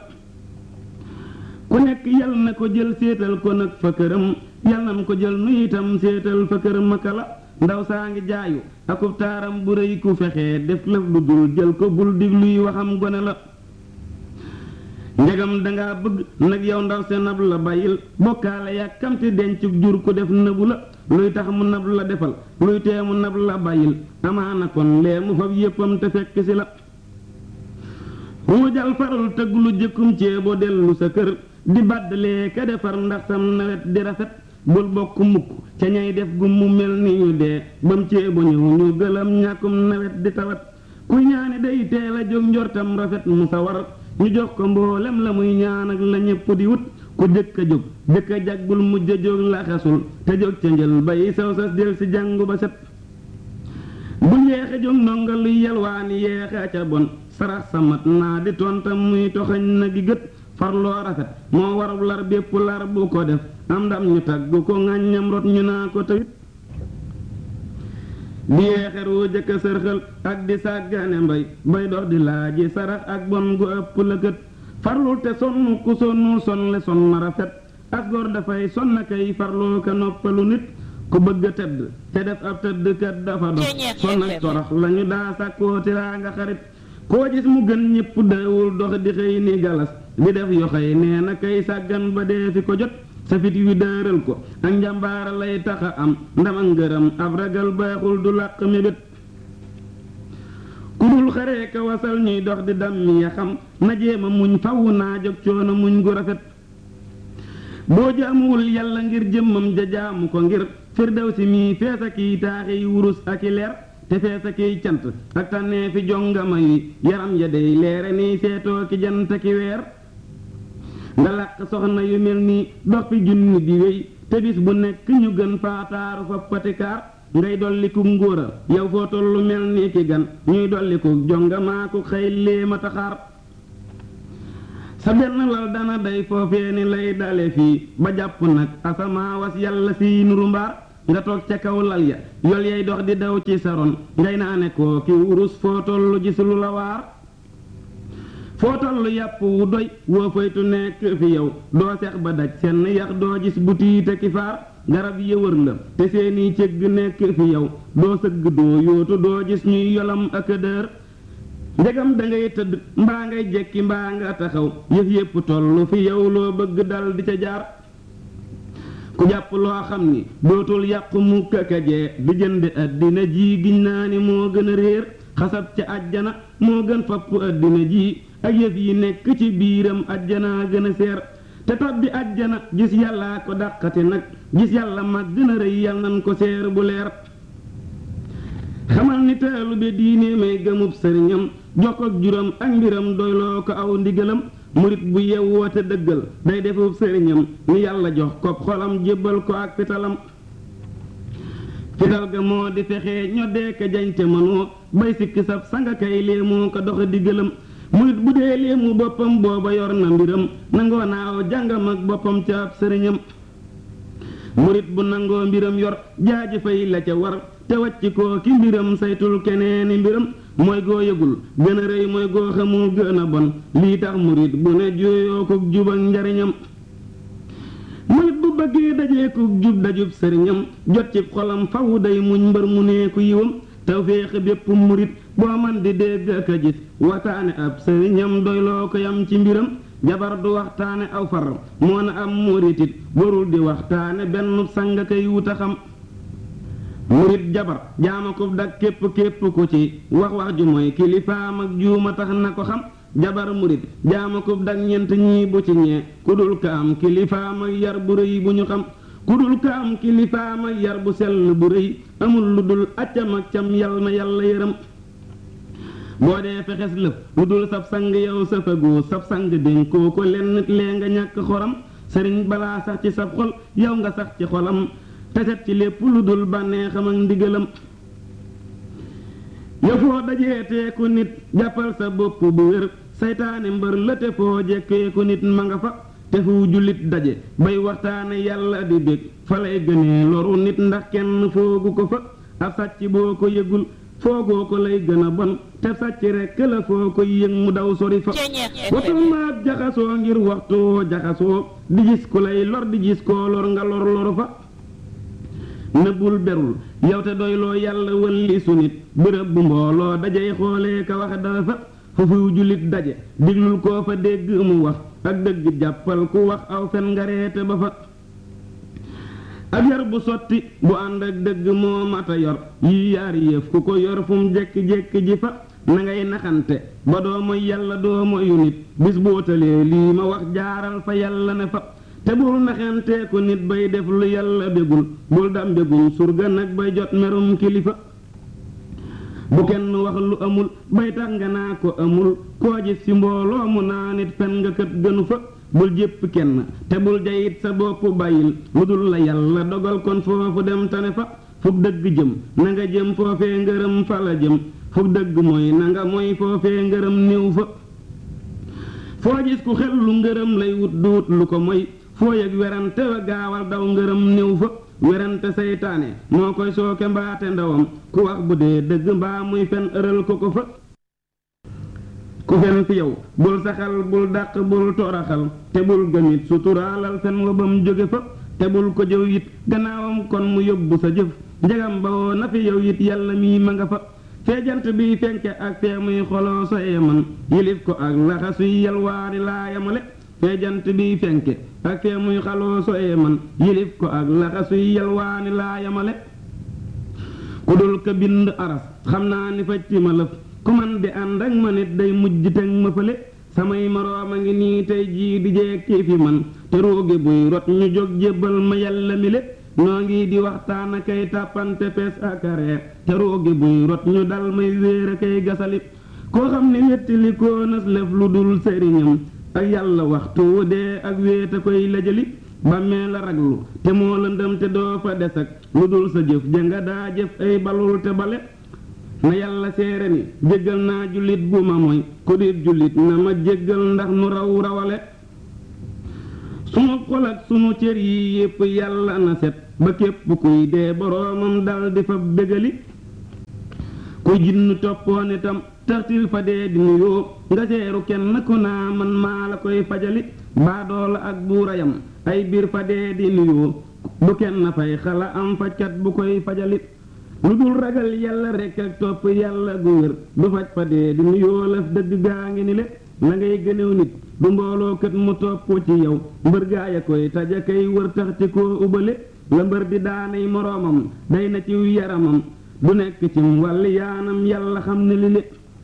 ku nekk yal na ko jël séetal ko nag fa këram yal nan ko jël nu itam séetal fa këram aka la ndaw saa ngi jaayu akub taaram bu rëy ku fexee def lëf lu dul jël ko bul digluy waxam gone la njegam dangaa bëgg nag yow ndaw se nab la bàyyil bokkaale yàkkamti dencug jur ku def nëbu la luy tax mu nab la defal luy tee mu nab la bàyyil amaana kon lee mu fab yéppam te fekk si la ruujal farul tëgg lu jëkkum ceebo dellu sa kër di bàddalee ka defar ndax sam nawet di rafet bul bokk mukk ca ñay def gu mu mel ni ñu dee bam ceebo ñëw ñu gëlam ñàkkum nawet di tawat kuy ñaani day teel a jóg njortam rafet mu sa war ñu jox ko mboolem la muy ñaan ak la ñépp di wut ku jëkk a jóg jëkk a jag bul mujj a jóg la xasul te jóg ca njël bay saw sas del si jàngu ba set bu yeexe jóg ndonga luy yalwaani yeexe ca bon sarax sa mat naa di tontam muy toxañ na gi gët farloo rafet moo warab lar bépp lar bu ko def am ndam ñu tagg ko ŋàññam rot ñu naa ko tawit di yeexeru jëkk sërxël ak di sàggane mbay bay dox di laaji sarax ak bon gu ëpp la kët farlul te sonn ku sonnul sonle son na rafet as gor dafay sonna kay farloo ka noppalu nit ku bëgg a tëdd te def ab tëdd kat dafa dox son ak torox lañu daa sàkkoo tiraa nga xarit koo gis mu gën ñépp dawul dox di xëy ni galas di def yoxey nee na kay sàggan ba dee fi ko jot sa fit wi dëral ko ak njàmbaara lay taxa am ndam ak ngërëm ab ragal baaxul du làq mébét ku dul xaree ka wasal ñuy dox di dammi ya xam na jéema muñ faw naa jóg coono muñ gu rafet boo jaamuwul yàlla ngir jëmmam ja jaamu ko ngir firdawsi mii feesa kiy taaxiy wurus ak i leer te feesa kiy cant ak tànnee fi jongama yi yaram ya dey leere nii seetoo ki jant ki weer nga làq soxna yu mel nii dox fi junni di wéy te bis bu nekk ñu gën faataaru fa patikaar ngay dolliku ngóora yow foo tollu mel ni ki gan ñuy dolliku jonga maa ko xëy léema taxaar sa benn lal dana day foofee ni lay dale fii ba jàpp nag asamaawas yàlla si nuru mbaar nga toog ca kaw lal ya yol yay dox di daw ci saron ngay naane koo ki wurus foo tollu gis lu la waar foo tollu yàpp wu doy woo faytu nekk fi yow doo sex ba daj seen yax doo gis bu tiite ki faar garab yi wër la te seeni cëgg nekk fi yow doo sëgg doo yootu doo gis ñuy yolam ak dër ndegam dangay tëdd mbaa ngay jekki mbaa nga taxaw yëf yépp tollu fi yow loo bëgg dal di ca jaar ku jàpp loo xam ni dootul yàqu mu kakajee di jënd àddina ji giñ naa ni moo gën a réer xasab ca àjjana moo gën fapp àddina ji ak yëf yi nekk ci biiram àjjanaa gën a seer te tabbi àjjana gis yàllaa ko dàqati nag gis yàlla mag gën a rëy yal nan ko seer bu leer xamal ni teelu bi diine may gëmub sëriñam jokk ak juram ak mbiram doyloo ko aw ndigalam murit bu yewwoo te dëggal day defub sëriñam ni yàlla jox ko xolam jébbal ko ak fitalam fital ga moo di fexe ñoddee ka jañte mënoo bay sikki sab sanga kay léemoo ko dox diggalam murit bu dee léemu boppam booba yor na mbiram nangoo naaw jàngam ak boppam ca ab sëriñam murit bu nangoo mbiram yor jaaji fay la ca war te wàcc koo ki mbiram saytul keneeni mbiram mooy goo yëgul gën a rëy mooy goo xamul gën a bon lii tax murit bu ne juyoo ko jub ak njariñam murit bu bëggee dajee ko jub dajub sëriñam jot ci xolam fawu day muñ mbër mu nee ku yiwam tawféex bépp murit boo man di dégg ak a gis waxtaane ab sëriñam doyloo ko yam ci mbiram jabar du waxtaane aw far moo na am muritit warul di waxtaane benn sang kay wuta xam murit jabar jaama ko dak képp képp ku ci wax wax ju mooy kilifaam ak juuma tax na ko xam jabar murit jaama ko dak ñent ñii bu ci ñee ku dul ka am kilifaam ak yar bu rëy bu ñu xam ku dul ka am kilifaam ak yar bu sell bu rëy amul lu dul accam ak cam yal na yàlla yërëm boo dee fexes lëf lu dul sab sang yow sa fagoo sab sang dénkoo ko lenn lee nga ñàkk xoram sëriñ balaa sax ci sab xol yow nga sax ci xolam teset ci lépp lu dul bànneexam ak ndigalam yëfoo dajeetee ku nit jàppal sa bopp bu wér saytaane mbër la te foo jekkee ku nit ma nga fa te fu jullit daje bay waxtaane yàlla di bég fa lay gënee loru nit ndax kenn foogu ko fa ab sàcc boo ko yëgul foogoo ko lay gën a bon te sàcc rekk la foo ko yëg mu daw sori fa watul ma ab jaxasoo ngir waxtu jaxasoo di gis ku lay lor di gis koo lor nga lor loru fa nëbbul berul yow te doyloo yàlla wëlli su nit bërëb bu mbooloo dajey xoolee ka wax dafa foofu jullit daje diglul koo fa dégg mu wax ak dëgg jàppal ku wax aw fen nga reete ba fa ab yar bu sotti bu ànd ak dëgg moo mata yor yi yaari yëf ku ko yor fu mu jekki-jekki ji fa na ngay naxante ba doo moy yàlla doo moyu nit bis boo talee lii ma wax jaaral fa yàlla ne fa te bul naxantee ko nit bay def lu yàlla bégul bul dam bégul surga nag bay jot merum kilifa bu kenn wax lu amul bay tax nga naa ko amul koo gis ci mbooloo mu naa nit fen nga kët gënu fa bul jépp kenn te bul jayit sa bopp bàyyil lu dul la yàlla dogal kon foofu dem tane fa fub dëgg jëm na nga jëm foofee ngërëm fa la jëm fub dëgg mooy na nga mooy foofee ngërëm néew fa foo gis ku xel lu ngërëm lay wut duut lu ko moy foo yëg werante wa gaawal daw ngërëm néew fa werante seytaane moo koy sooke mbaate ndawam ku wax bu dee dëgg mbaa muy fen ëral ko ko fa ku fen fi yow bul saxal bul dàq bul toraxal te bul gëmit suturaalal fen wa bam jóge fa te bul ko jëw it gannaawam kon mu yóbbu sa jëf njagam ba woo na fi yow it yàlla mii ma nga fa fee jant bi fenke ak fee muy xoloo soyee man yilif ko ak laxasuy yalwaani laa yamale fee jant bi fenke ak fee muy xaloo soyee man yilif ko ak laxasuy yalwaani laa yamale ku dul ka bind aras xam naa ni faj ci ma lëf ku man di ànd ak ma nit day mujj teg ma fële samay moroom a ngi nii tey jii di jekki fi man te ruugi buy rot ñu jóg jébbal ma yàlla mi le noo ngi di waxtaan a kay tàppante pees ak reer te ruugi buy rot ñu dal may wéer a kay gasali koo xam ne wettili koo nas lef lu dul sëriñam ak yàlla waxtu wu dee ak wéet a koy lajali bàmmee la raglu te moo lëndëm te doo fa des ak lu dul sa jëf ja nga daa jëf ay balul te bale na yàlla seere ni jéggal naa jullit bu ma mooy ku di jullit na ma jéggal ndax nu raw rawale sunu xol ak sunu cër yi yépp yàlla na set ba képp kuy dee boroomam dal di fa bégali kuy jinnu toppoon itam taxtil fa dee di nuyoo nga seeru kenn ku naa man maa la koy fajali baadoola ak buurayam ay biir fa dee di nuyoo bu kenn fay xala am fajkat bu koy fajali lu dul ragal yàlla rekk ak topp yàlla gu wér du faj fa dee di nuyoo laf dëgg gaa ngi ni le la ngay gënew nit du mbooloo kët mu topp ci yow mbër gaaya koy taja kay wër tax ci koo ubale la mbër di daanay moroomam day na ciw yaramam du nekk cim wàlli yaanam yàlla xam ne li le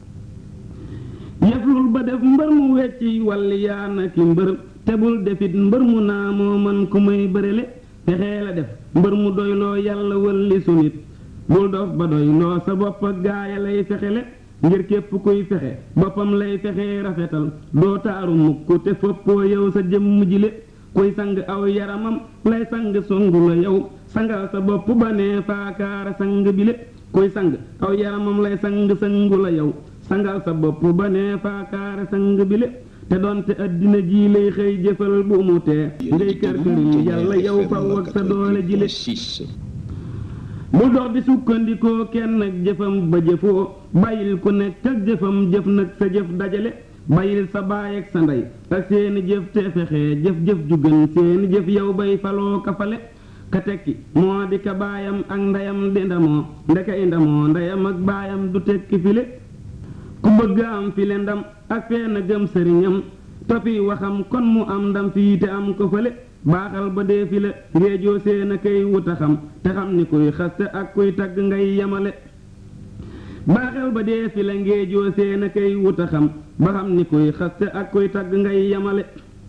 yëflul ba def mbër mu wecci wàlli yaana ki mbër te bul defit mbër mu naa moo man ku may bërele fexee la def mbër mu doyloo yàlla wëlli su nit bul dof ba doyloo sa bopp ak gaaya lay fexele ngir képp kuy fexe boppam lay fexe rafetal doo taaru mukk te foppoo yow sa jëmm jile kuy sang aw yaramam lay sang songu la yow sangal sa bopp ba nee faakaara sang bile kuy sang aw yaramam lay sang sangu la yow sangal sa bopp ba nee faakaara sang bile te doonte addina ji lay xëy jëfal bu mu tee ngay kër këriñ yàlla yow faw ak sa doole jile bul dox di sukkandikoo kenn ak jëfam ba jëfoo bàyyil ku nekk ak jëfam jëf nag sa jëf dajale bàyyil sa baay ak sa ndey ak seeni jëf te fexe jëf-jëf ju gën seeni jëf yow bay faloo kafale ka tekki moo di ka baayam ak ndeyam di ndamoo ndeka i ndamoo ndeyam ak baayam du tekki file ku bëgg am file ndam ak fee na gëm sëriñam topi waxam kon mu am ndam fii te am ko fële baaxal ba dee fi la ngéejoo seen a kay wuta xam te xam ni kuy xaste ak kuy tagg ngay yamale baaxal ba dee fi la ngéejoo seen a kay wuta xam ba xam ni kuy xaste ak kuy tagg ngay yamale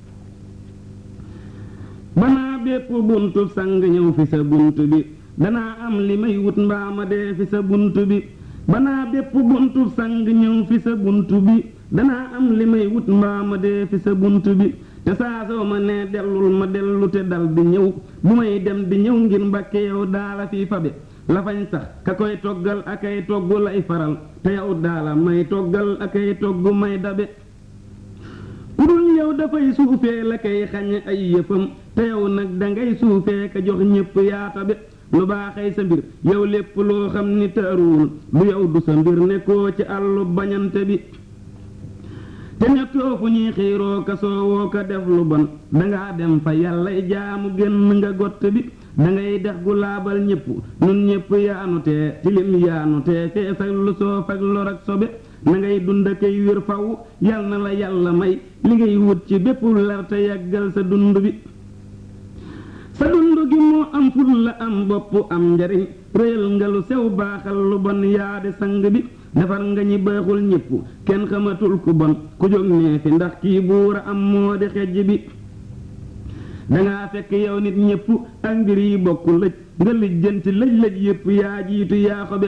banaa bépp buntu sang ñëw fi sa bunt bi danaa am li may wut mbaama dee fi sa bunt bi banaa bépp buntu sang ñëw fi sa bunt bi danaa am li may wut mbaama dee fi sa bunt bi te saa soo ma nee dellul ma dellu te dal di ñëw bu may dem di ñëw ngir mbàkke yow daala fii fabe la fañ sax ka koy toggal ak ay togg lay faral te yow daala may toggal ak ay togg may dabe ku dul yow dafay suufee la kay xañe ay yëfam te yow nag dangay suufee ka jox ñépp yaa tabe lu baaxay sa mbir yow lépp loo xam ni taaruwul du yow du sa mbir nekkoo ci àllu bañante bi te ñettoo fu ñuy xiiroo ka soowoo ka def lu bon dangaa dem fa yàllay jaamu génn nga gott bi dangay dex gu laabal ñépp nun ñépp yaanu tee tilim yaanu tee fees ak lu soof ak lor ak sobe na ngay dund kay wér faw yal na la yàlla may li ngay wut ci bépp lar te yàggal sa dund bi sa dund gi moo am ful la am bopp am njariñ réyal nga lu sew baaxal lu bon yaa di sang bi defar nga ñi baaxul ñépp kenn xamatul ku bon ku jóg nee fi ndax kii buura am moo di xejj bi dangaa fekk yow nit ñépp ak mbir yi bokk lëj nga lijjanti lëj-lëj yépp yaa jiitu yaa xobe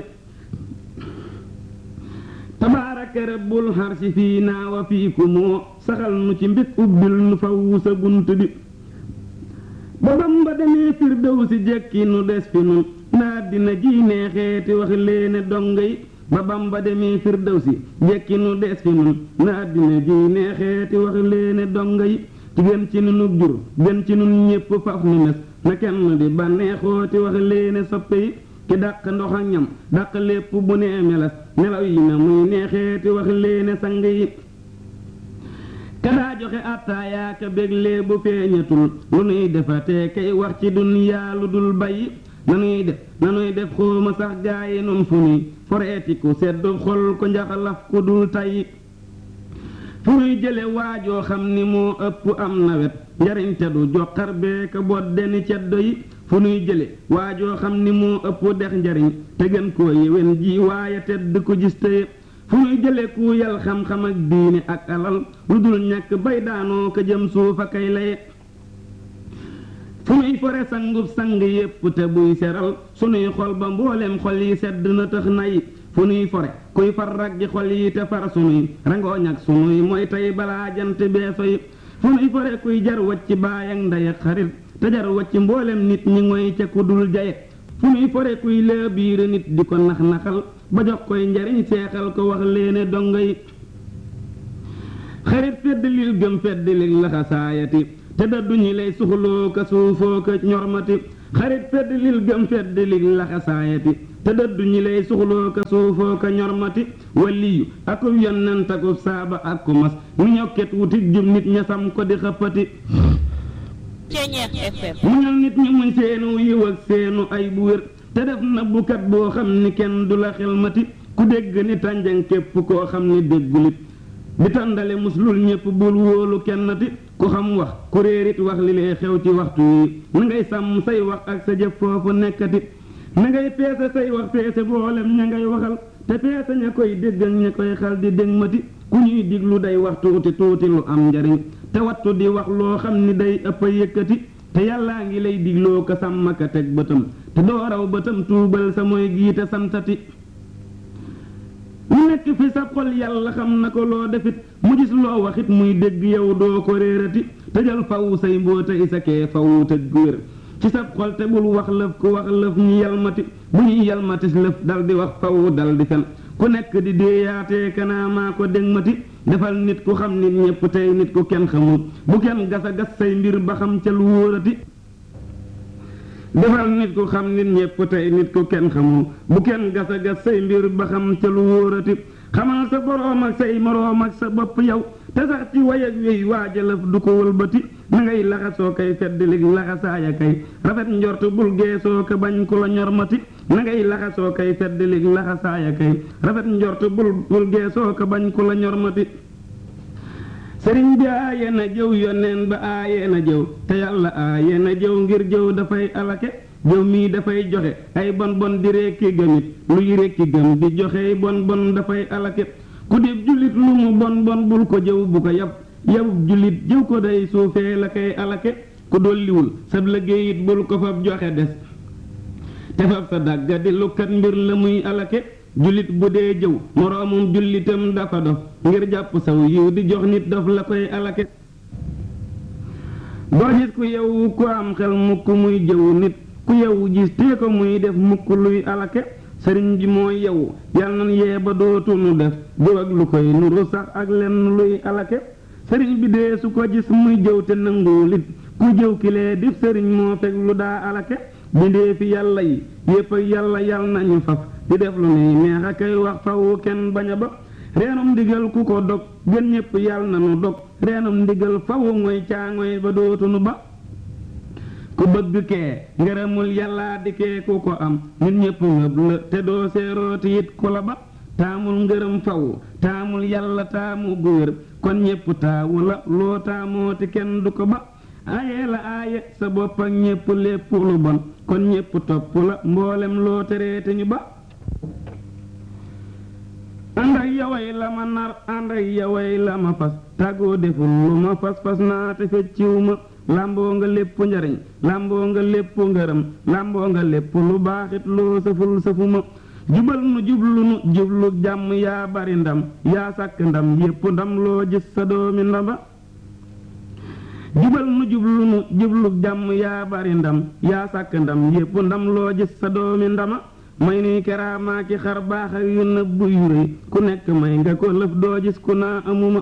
tabaaraka rabbul harsi fii naa wa fii ku moo saxal nu ci mbit ubbil nu faw sa bunt bi ba Bamba demee Firdawsi jekki nu des fi nun naa dina ji neexeeti wax leene donga yi ba Bamba demee Firdawsi jekki nu des fi nun na àddina ji neexeeti wax leene donga yi ci gën ci nunug jur gën ci nun ñépp faf nu mes na kenn di bànneexooti wax leene soppe yi ki dàq ndox ak ñam dàq lépp bu nee meles nelaw yi na muy neexeeti wax leene sang yi ka daa joxe attaayaaka béglee bu feeñatul lu nuy defatee kay wax ci dunyaa lu dul bàyyi nanuy def nanuy def xooma sax gaayi nun fu nuy foreeti ku seddu xol ko njaxalaf ku dul tayyi fu nuy jële waajoo xam ni moo ëpp am nawet njariñ te du joxar bee ka bodde ni ceddo yi fu nuy jële waajoo xam ni moo ëpp dex njariñ te gën koo yéwén ji waaye tedd ko gis téye fu nuy jële ku yal xam-xam ak diine ak alal lu dul ñàkk bay daanoo ko jëm suufa kay laye fu nuy fore sangub sang yépp te buy seral sunuy xol ba mboolem xol yi sedd na tax nay fu nuy fore kuy far rag ji xol yi te far sunuy rangooñ ak sunuy mooy tey balaa jant beeso yi fu nuy fore kuy jar wacc baay ak ndey ak xarit te jar wacc mboolem nit ñi ngoy ca ku dul jaye fu nuy fore kuy laa biire nit di ko nax-naxal ba jox koy njariñ seexal ko wax leene dongo yi xarit fedd lil gëm fedd lil laxasaayati te daddu ñi lay suxloo ka suufoo ka ñormati xarit fedd lil gëm fedd lil laxasaayati te daddu ñi lay suxloo ka suufoo ka ñormati waliyu akub yonent akub saaba ak ku mas nu ñokket wutik jub nit ñasam ko di xëppati muñal nit ñi muñ seenu yiw ak seenu ay bu wér te def na bukat boo xam ni kenn du la xelmati ku dégg ni tànjang képp koo xam ni déggulit di tàndale muslul ñépp bul wóolu kennati ku xam wax ku réerit wax li lee xew ci waxtu yi na ngay sàmm say wax ak sa jëf foofu nekkati na ngay peese say wax peese boolem ña ngay waxal te peese ña koy déggal ña koy xal di dégmati ku ñuy diglu day wax tuuti tuuti lu am njariñ te wattu di wax loo xam ni day ëpp a yëkkati te yàllaa ngi lay digloo ko sàmm ka teg bëtam te doo raw bëtam tuubal sa mooy giite santati lu nekk fi sa xol yàlla xam na ko loo defit mu gis loo waxit muy dégg yow doo ko réerati tëjal faw say mbootay sa kee faw tëj gu wér ci sa xol te bul wax lëf ku wax lëf ñu yalmati bu ñuy yalmatis lëf dal di wax faw dal di fen ku nekk di déeyaatee kanaa maa ko dégmati defal nit ku xam nit ñépp tey nit ku kenn xamul bu kenn gasa gas say mbir ba xam ca lu wóorati defal nit ku xam nit ñépp tey nit ku kenn xamul bu kenn gasa gas say mbir ba xam ca lu wóorati xamal sa boroom ak say moroom ak sa bopp yow te sax ci way ak wéy waajalëf du ko wëlbati na ngay laxasoo kay feddlig laxasaaya kay rafet njort bul geesoo ka bañ ku la ñormati na ngay laxasoo kay feddlig laxasaaya kay rafet njort bul bul geesoo ka bañ ku la ñormati sëriñ bi aaye na jëw yoneen ba aaye na jëw te yàlla aaye na jëw ngir jëw dafay alake jëw mii dafay joxe ay bon bon di rekki gëmit luy rekki gëm di joxe bon bon dafay alake ku dib jullit lu mu bon bon bul ko jëw bu ko yab yabub jullit jëw ko day suufee la koy alake ku dolliwul sab liggéey it bul ko fab joxe des te fab sa dàgga di lukkat mbir la muy alake jullit bu dee jëw moroomum jullitam dafa dof ngir jàpp saw yiw di jox nit dof la koy alake doo gis ku yow ku am xel mukk muy jëw nit ku yow gis tee ko muy def mukk luy alake sëriñ bi mooy yow yal nan yee ba dootunu def jëw ak lu koy nuru sax ak lenn luy alake sëriñ bi dee su ko gis muy jëw te nanguwul it ku jëw kilee dif sëriñ moo fekk lu daa alake bindee fi yàlla yi yépp ak yàlla yal nañu faf di def lu nuy neex a koy wax fawu kenn bañ a ba reenum ndigal ku ko dog gën ñépp yal na nu dog reenum ndigal fawu ngoy caangoy ba dootunu ba ku bëgg kee ngërëmul yàllaa di kee ku ko am nit ñépp ngëb la te doo seerooti it ku la ba taamul ngërëm faw taamul yàlla taamu gu wér kon ñépp taawu la loo taamooti kenn du ko ba aaye la aaye sa bopp ak ñépp lépp lu bon kon ñépp topp la mboolem loo tereete ñu ba ànd ak yaway la ma nar ànd ak yaway la ma fas tàggoo deful lu ma fas fas naa te fecciwu ma làmboo nga lépp njariñ làmboo nga lépp ngërëm làmboo nga lépp lu baaxit loo sëful sëfuma jubal nu jublu nu jublu jàmm yaa bari ndam yaa sàkk ndam yépp ndam loo gis sa doomi ndamba jubal nu jublu nu jublu jàmm yaa bari ndam yaa sàkk ndam yépp ndam loo gis sa doomi ndama may nuy keraamaa ki xar baax ak yu nëbbu yu rëy ku nekk may nga ko lëf doo gis ku naa amuma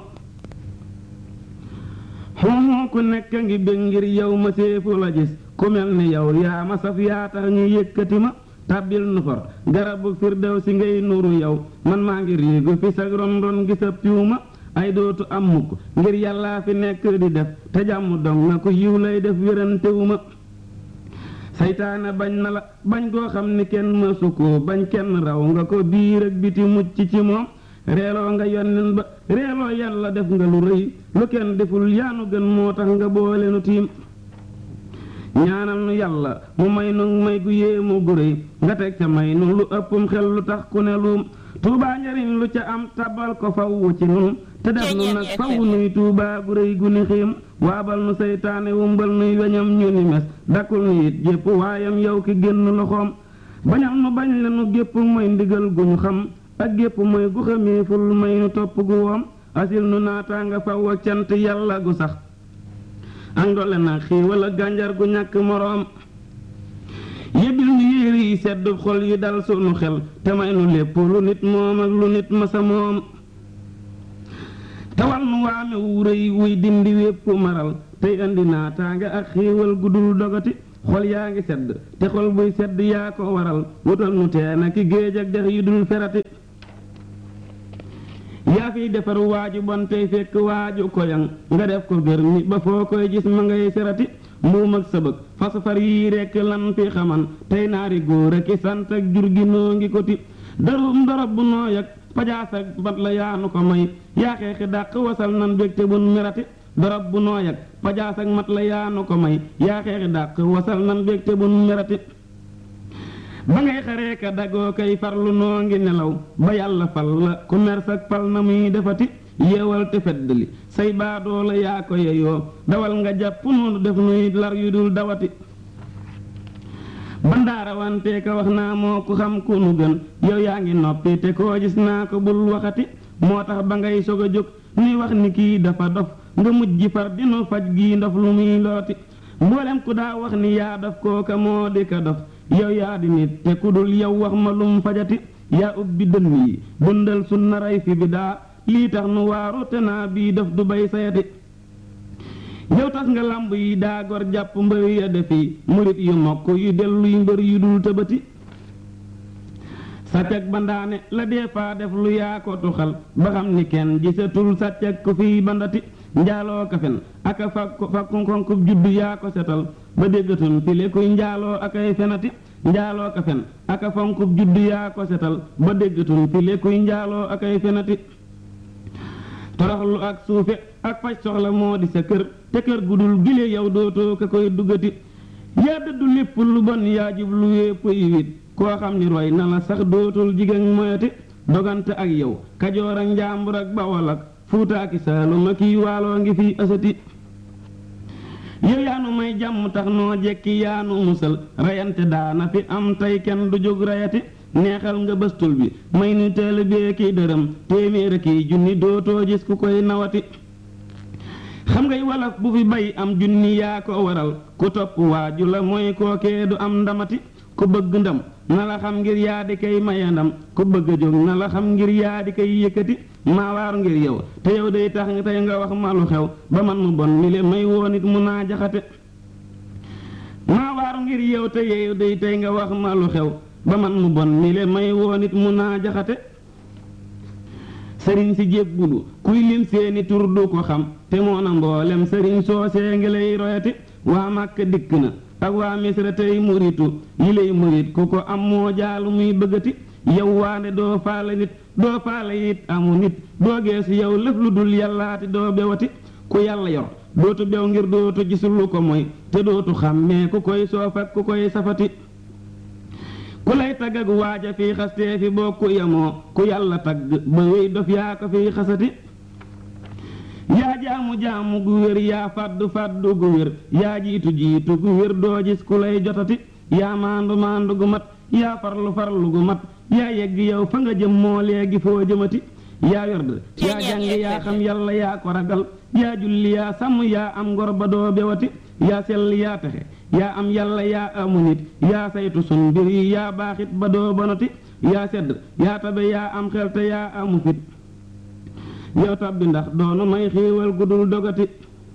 xoomoo ku nekk ngi bég ngir yow ma séefu la gis ku mel ni yow yaa ma saf yaa tax ñu yëkkati ma tàbbil nu for garabu firdaw si ngay nuru yow man maa ngi riigu fi sag ron ron gi sa piw ma ay dootu am mukk ngir yàllaa fi nekk di def te jàmm dong na ku yiw lay def wérantewu ma saytaane bañ na la bañ koo xam ni kenn mësu ko bañ kenn raw nga ko biir ak biti mucc ci moom reeloo nga yonnen ba reeloo yàlla def nga lu rëy lu kenn deful yaanu gën moo tax nga boole nu tiim ñaanal nu yàlla mu may nu may gu yéemu gu rëy nga teg ca may nu lu ëppum xel lu tax ku ne luum tuubaa njariñ lu ca am tabal ko fawwu ci nun te def nu nag fawwu nuy tuubaa gu rëy gu ni xiim waabal nu seytaane wumbal nuy weñam ñu ni mes dakkul nu it jépp waayam yow ki génn loxoom bañal nu bañ la nu gépp mooy ndigal gu ñu xam ak gépp mooy gu xameeful may nu topp gu woom asil nu naataanga faw ak cant yàlla gu sax andole na xiiwal ak gànjar gu ñàkk moroom yëbil ñu téere yi sedd xol yi dal sunu xel te may nu lépp lu nit moom ak lu nit masa moom tawal nu waame wu rëy wuy dindi wépp maral tey andi naataange ak xiiwal gudul dogati xol yaa ngi sedd te xol buy sedd yaa ko waral wutal nu teena ki géej ak dex yi dul ferati yaa fiy defar waaju bon tey fekk waaju koyan nga def ko gër mi ba foo koy gis ma ngay serati mbuum ak sëbëg fas far yii rekk lan fi xaman tey naari góor ak i sant ak jur gi noo ngi ko ti darum dorob bu nooy ak pajaas ak bat la yaanu ko may yaa xeexi dàq wasal nan bégte bun merati dorob bu nooy ak pajaas ak mat la yaanu ko may yaa xeexi dàq wasal nan bégte bun merati ba ngay xaree ka dagoo kay farlu noo ngi nelaw ba yàlla fal la ku mer sak fal na muy defati yeewal te fedd li say baadoo la yaa ko yeyoo dawal nga jàpp noonu def nuy lar yu dul dawati bandaara wante ka wax naa moo ku xam ku nu gën yow yaa ngi noppi te koo gis naa ko bul waxati moo tax ba ngay sog a jóg nuy wax ni kii dafa dof nga mujj far dinu faj gii ndof lu muy looti mboolem ku daa wax ni yaa dof kooka moo di ka dof yow yaa di nit te ku dul yow wax ma lum fajati yaa ubbi dënn yi bundal sunna ray fi bi daa lii tax nu waaru te naa bii def du bay sayati yow tas nga lamb yi daa gor jàpp mbër ya defi murit yu mokk yu delluy mbër yu dul tëbati sàccak bandaane la dee faa def lu yaa ko tuxal ba xam ni kenn gisatul sàccak ko fiy bandati njaaloo kafen aka fakku fakku konkub juddu yaa ko setal ba déggatun file kuy njaaloo akay fenati njaaloo kafen aka fonkub juddu yaa ko setal ba déggatun file kuy njaaloo akay fenati toroxlu ak suufe ak faj soxla moo di sa kër te kër gudul gile yow dootoo ka koy duggati yaa dëddu lépp lu bon yaa jub lu wépp yi wit koo xam ni roy na la sax dootul jigéen moyati dogante ak yow kajoor ak njaambur ak bawol ak fuuta ak saalum ak kii waaloo ngi fi asati yow yaanu may jàmm tax noo jekki yaanu musal rayante daana fi am tey kenn du jóg rayati neexal nga bëstul bi may ni teel bee kiy dërëm téeméer kiy junni dootoo gis ku koy nawati xam ngay walaf bu fi bay am junni yaa ko waral ku topp waaju la mooy kookee du am ndamati ku bëgg ndam na la xam ngir yaa di koy maye ndam ku bëgg a jóg na la xam ngir yaa di koy yëkkati maa waaru ngir yow te yow day tax nga tey nga wax ma lu xew ba man mu bon mi le may woo nit mu naa jaxate maa waaru ngir yow te yow day tey nga wax ma lu xew ba man mu bon mi le may woo nit mu naa jaxate sëriñ si jébbulu kuy lim seeni tur du ko xam te moo na mboolem sëriñ soosee ngi lay royati waa Màkka dikk na ak waa Misra tey muritu yi lay murit ku ko am moo jaalu muy bëggati yow waande doo faale nit doo faale it amu nit doo geesu yow lëf lu dul yàllaati doo bewati ku yàlla yor dootu bew ngir dootu gisul lu ko mooy te dootu xàmmee ku koy soof ak ku koy safati ku lay tagg ak waaja fii xastee fi bokku yamoo ku yàlla tagg ba wéy dof yaa ko fii xasati yaa jaamu jaamu gu wér yaa fàddu fàddu gu wér yaa jiitu jiitu gu wér doo gis ku lay jotati yaa maandu maandu gu mat yaa farlu farlu gu mat yaa yegg yow fa nga jëm moo léegi foo jëmati yaa werd yaa jàng yaa xam yàlla yaa ko ragal yaa julli yaa sàmm yaa am ngor ba doo bewati yaa sell yaa texe yaa am yàlla yaa amu nit yaa saytu sun mbir yi yaa baaxit ba doo bonati yaa sedd yaa tabe yaa am xel te yaa amu fit yow tabbi ndax doonu may xéewal gudul dogati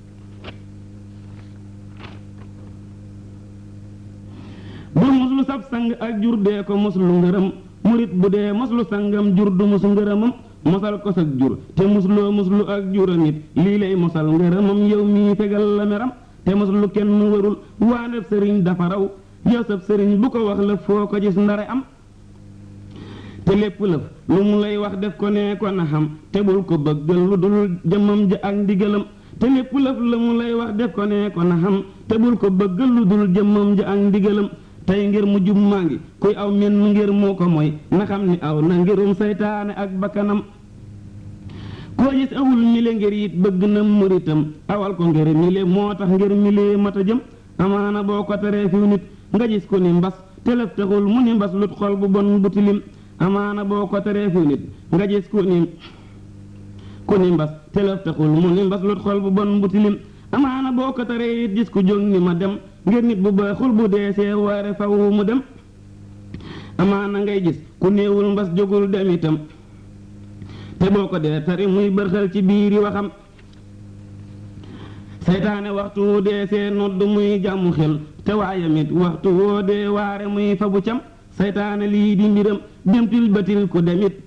bul muslu sab sang ak jur dee ko muslu ngërëm murit bu dee muslu sangam jur du musu ngërëmam mosal ko sag jur te musloo muslu ak jura nit lii lay mosal ngërëmam yow mii fegal la meram te muslu kenn warul waaneb sëriñ dafa raw yow sab sëriñ bu ko wax lëf foo ko gis ndare am te lépp lëf lu mu lay wax def ko nee ko na xam te bul ko bëggal lu dul jëmmam ja ak ndigalam te lépp lëf la mu lay wax def ko nee ko na xam te bul ko bëggal lu dul jëmmam ja ak ndigalam tey ngir mu jub maa ngi kuy aw menn ngir moo ko mooy na xam ni aw na ngirum saytaane ak bakkanam koo gis awul mile ngir it bëgg na muritam awal ko ngir mile moo tax ngir mile mata jëm amaana boo ko teree fiw nit nga gis ko ni mbas telef taxul mu ni mbas lut xol bu bon bu tilim amaana boo ko teree fiw nit nga gis ko ni ku ni mbas telef taxul mu ni mbas lut xol bu bon bu tilim amaana boo ko teree it gis ku jóg ni ma dem ngir nit bu baaxul bu dee see waare faw mu dem amaana ngay gis ku néewul mbas jógul dem itam te boo ko dee tari muy bërxal ci biiri waxam seytaane waxtu wu dee see nodd muy jàmmu xel te waayamit waxtu woo dee waare muy fabu cam seytaane lii di mbiram demtil batil ku demit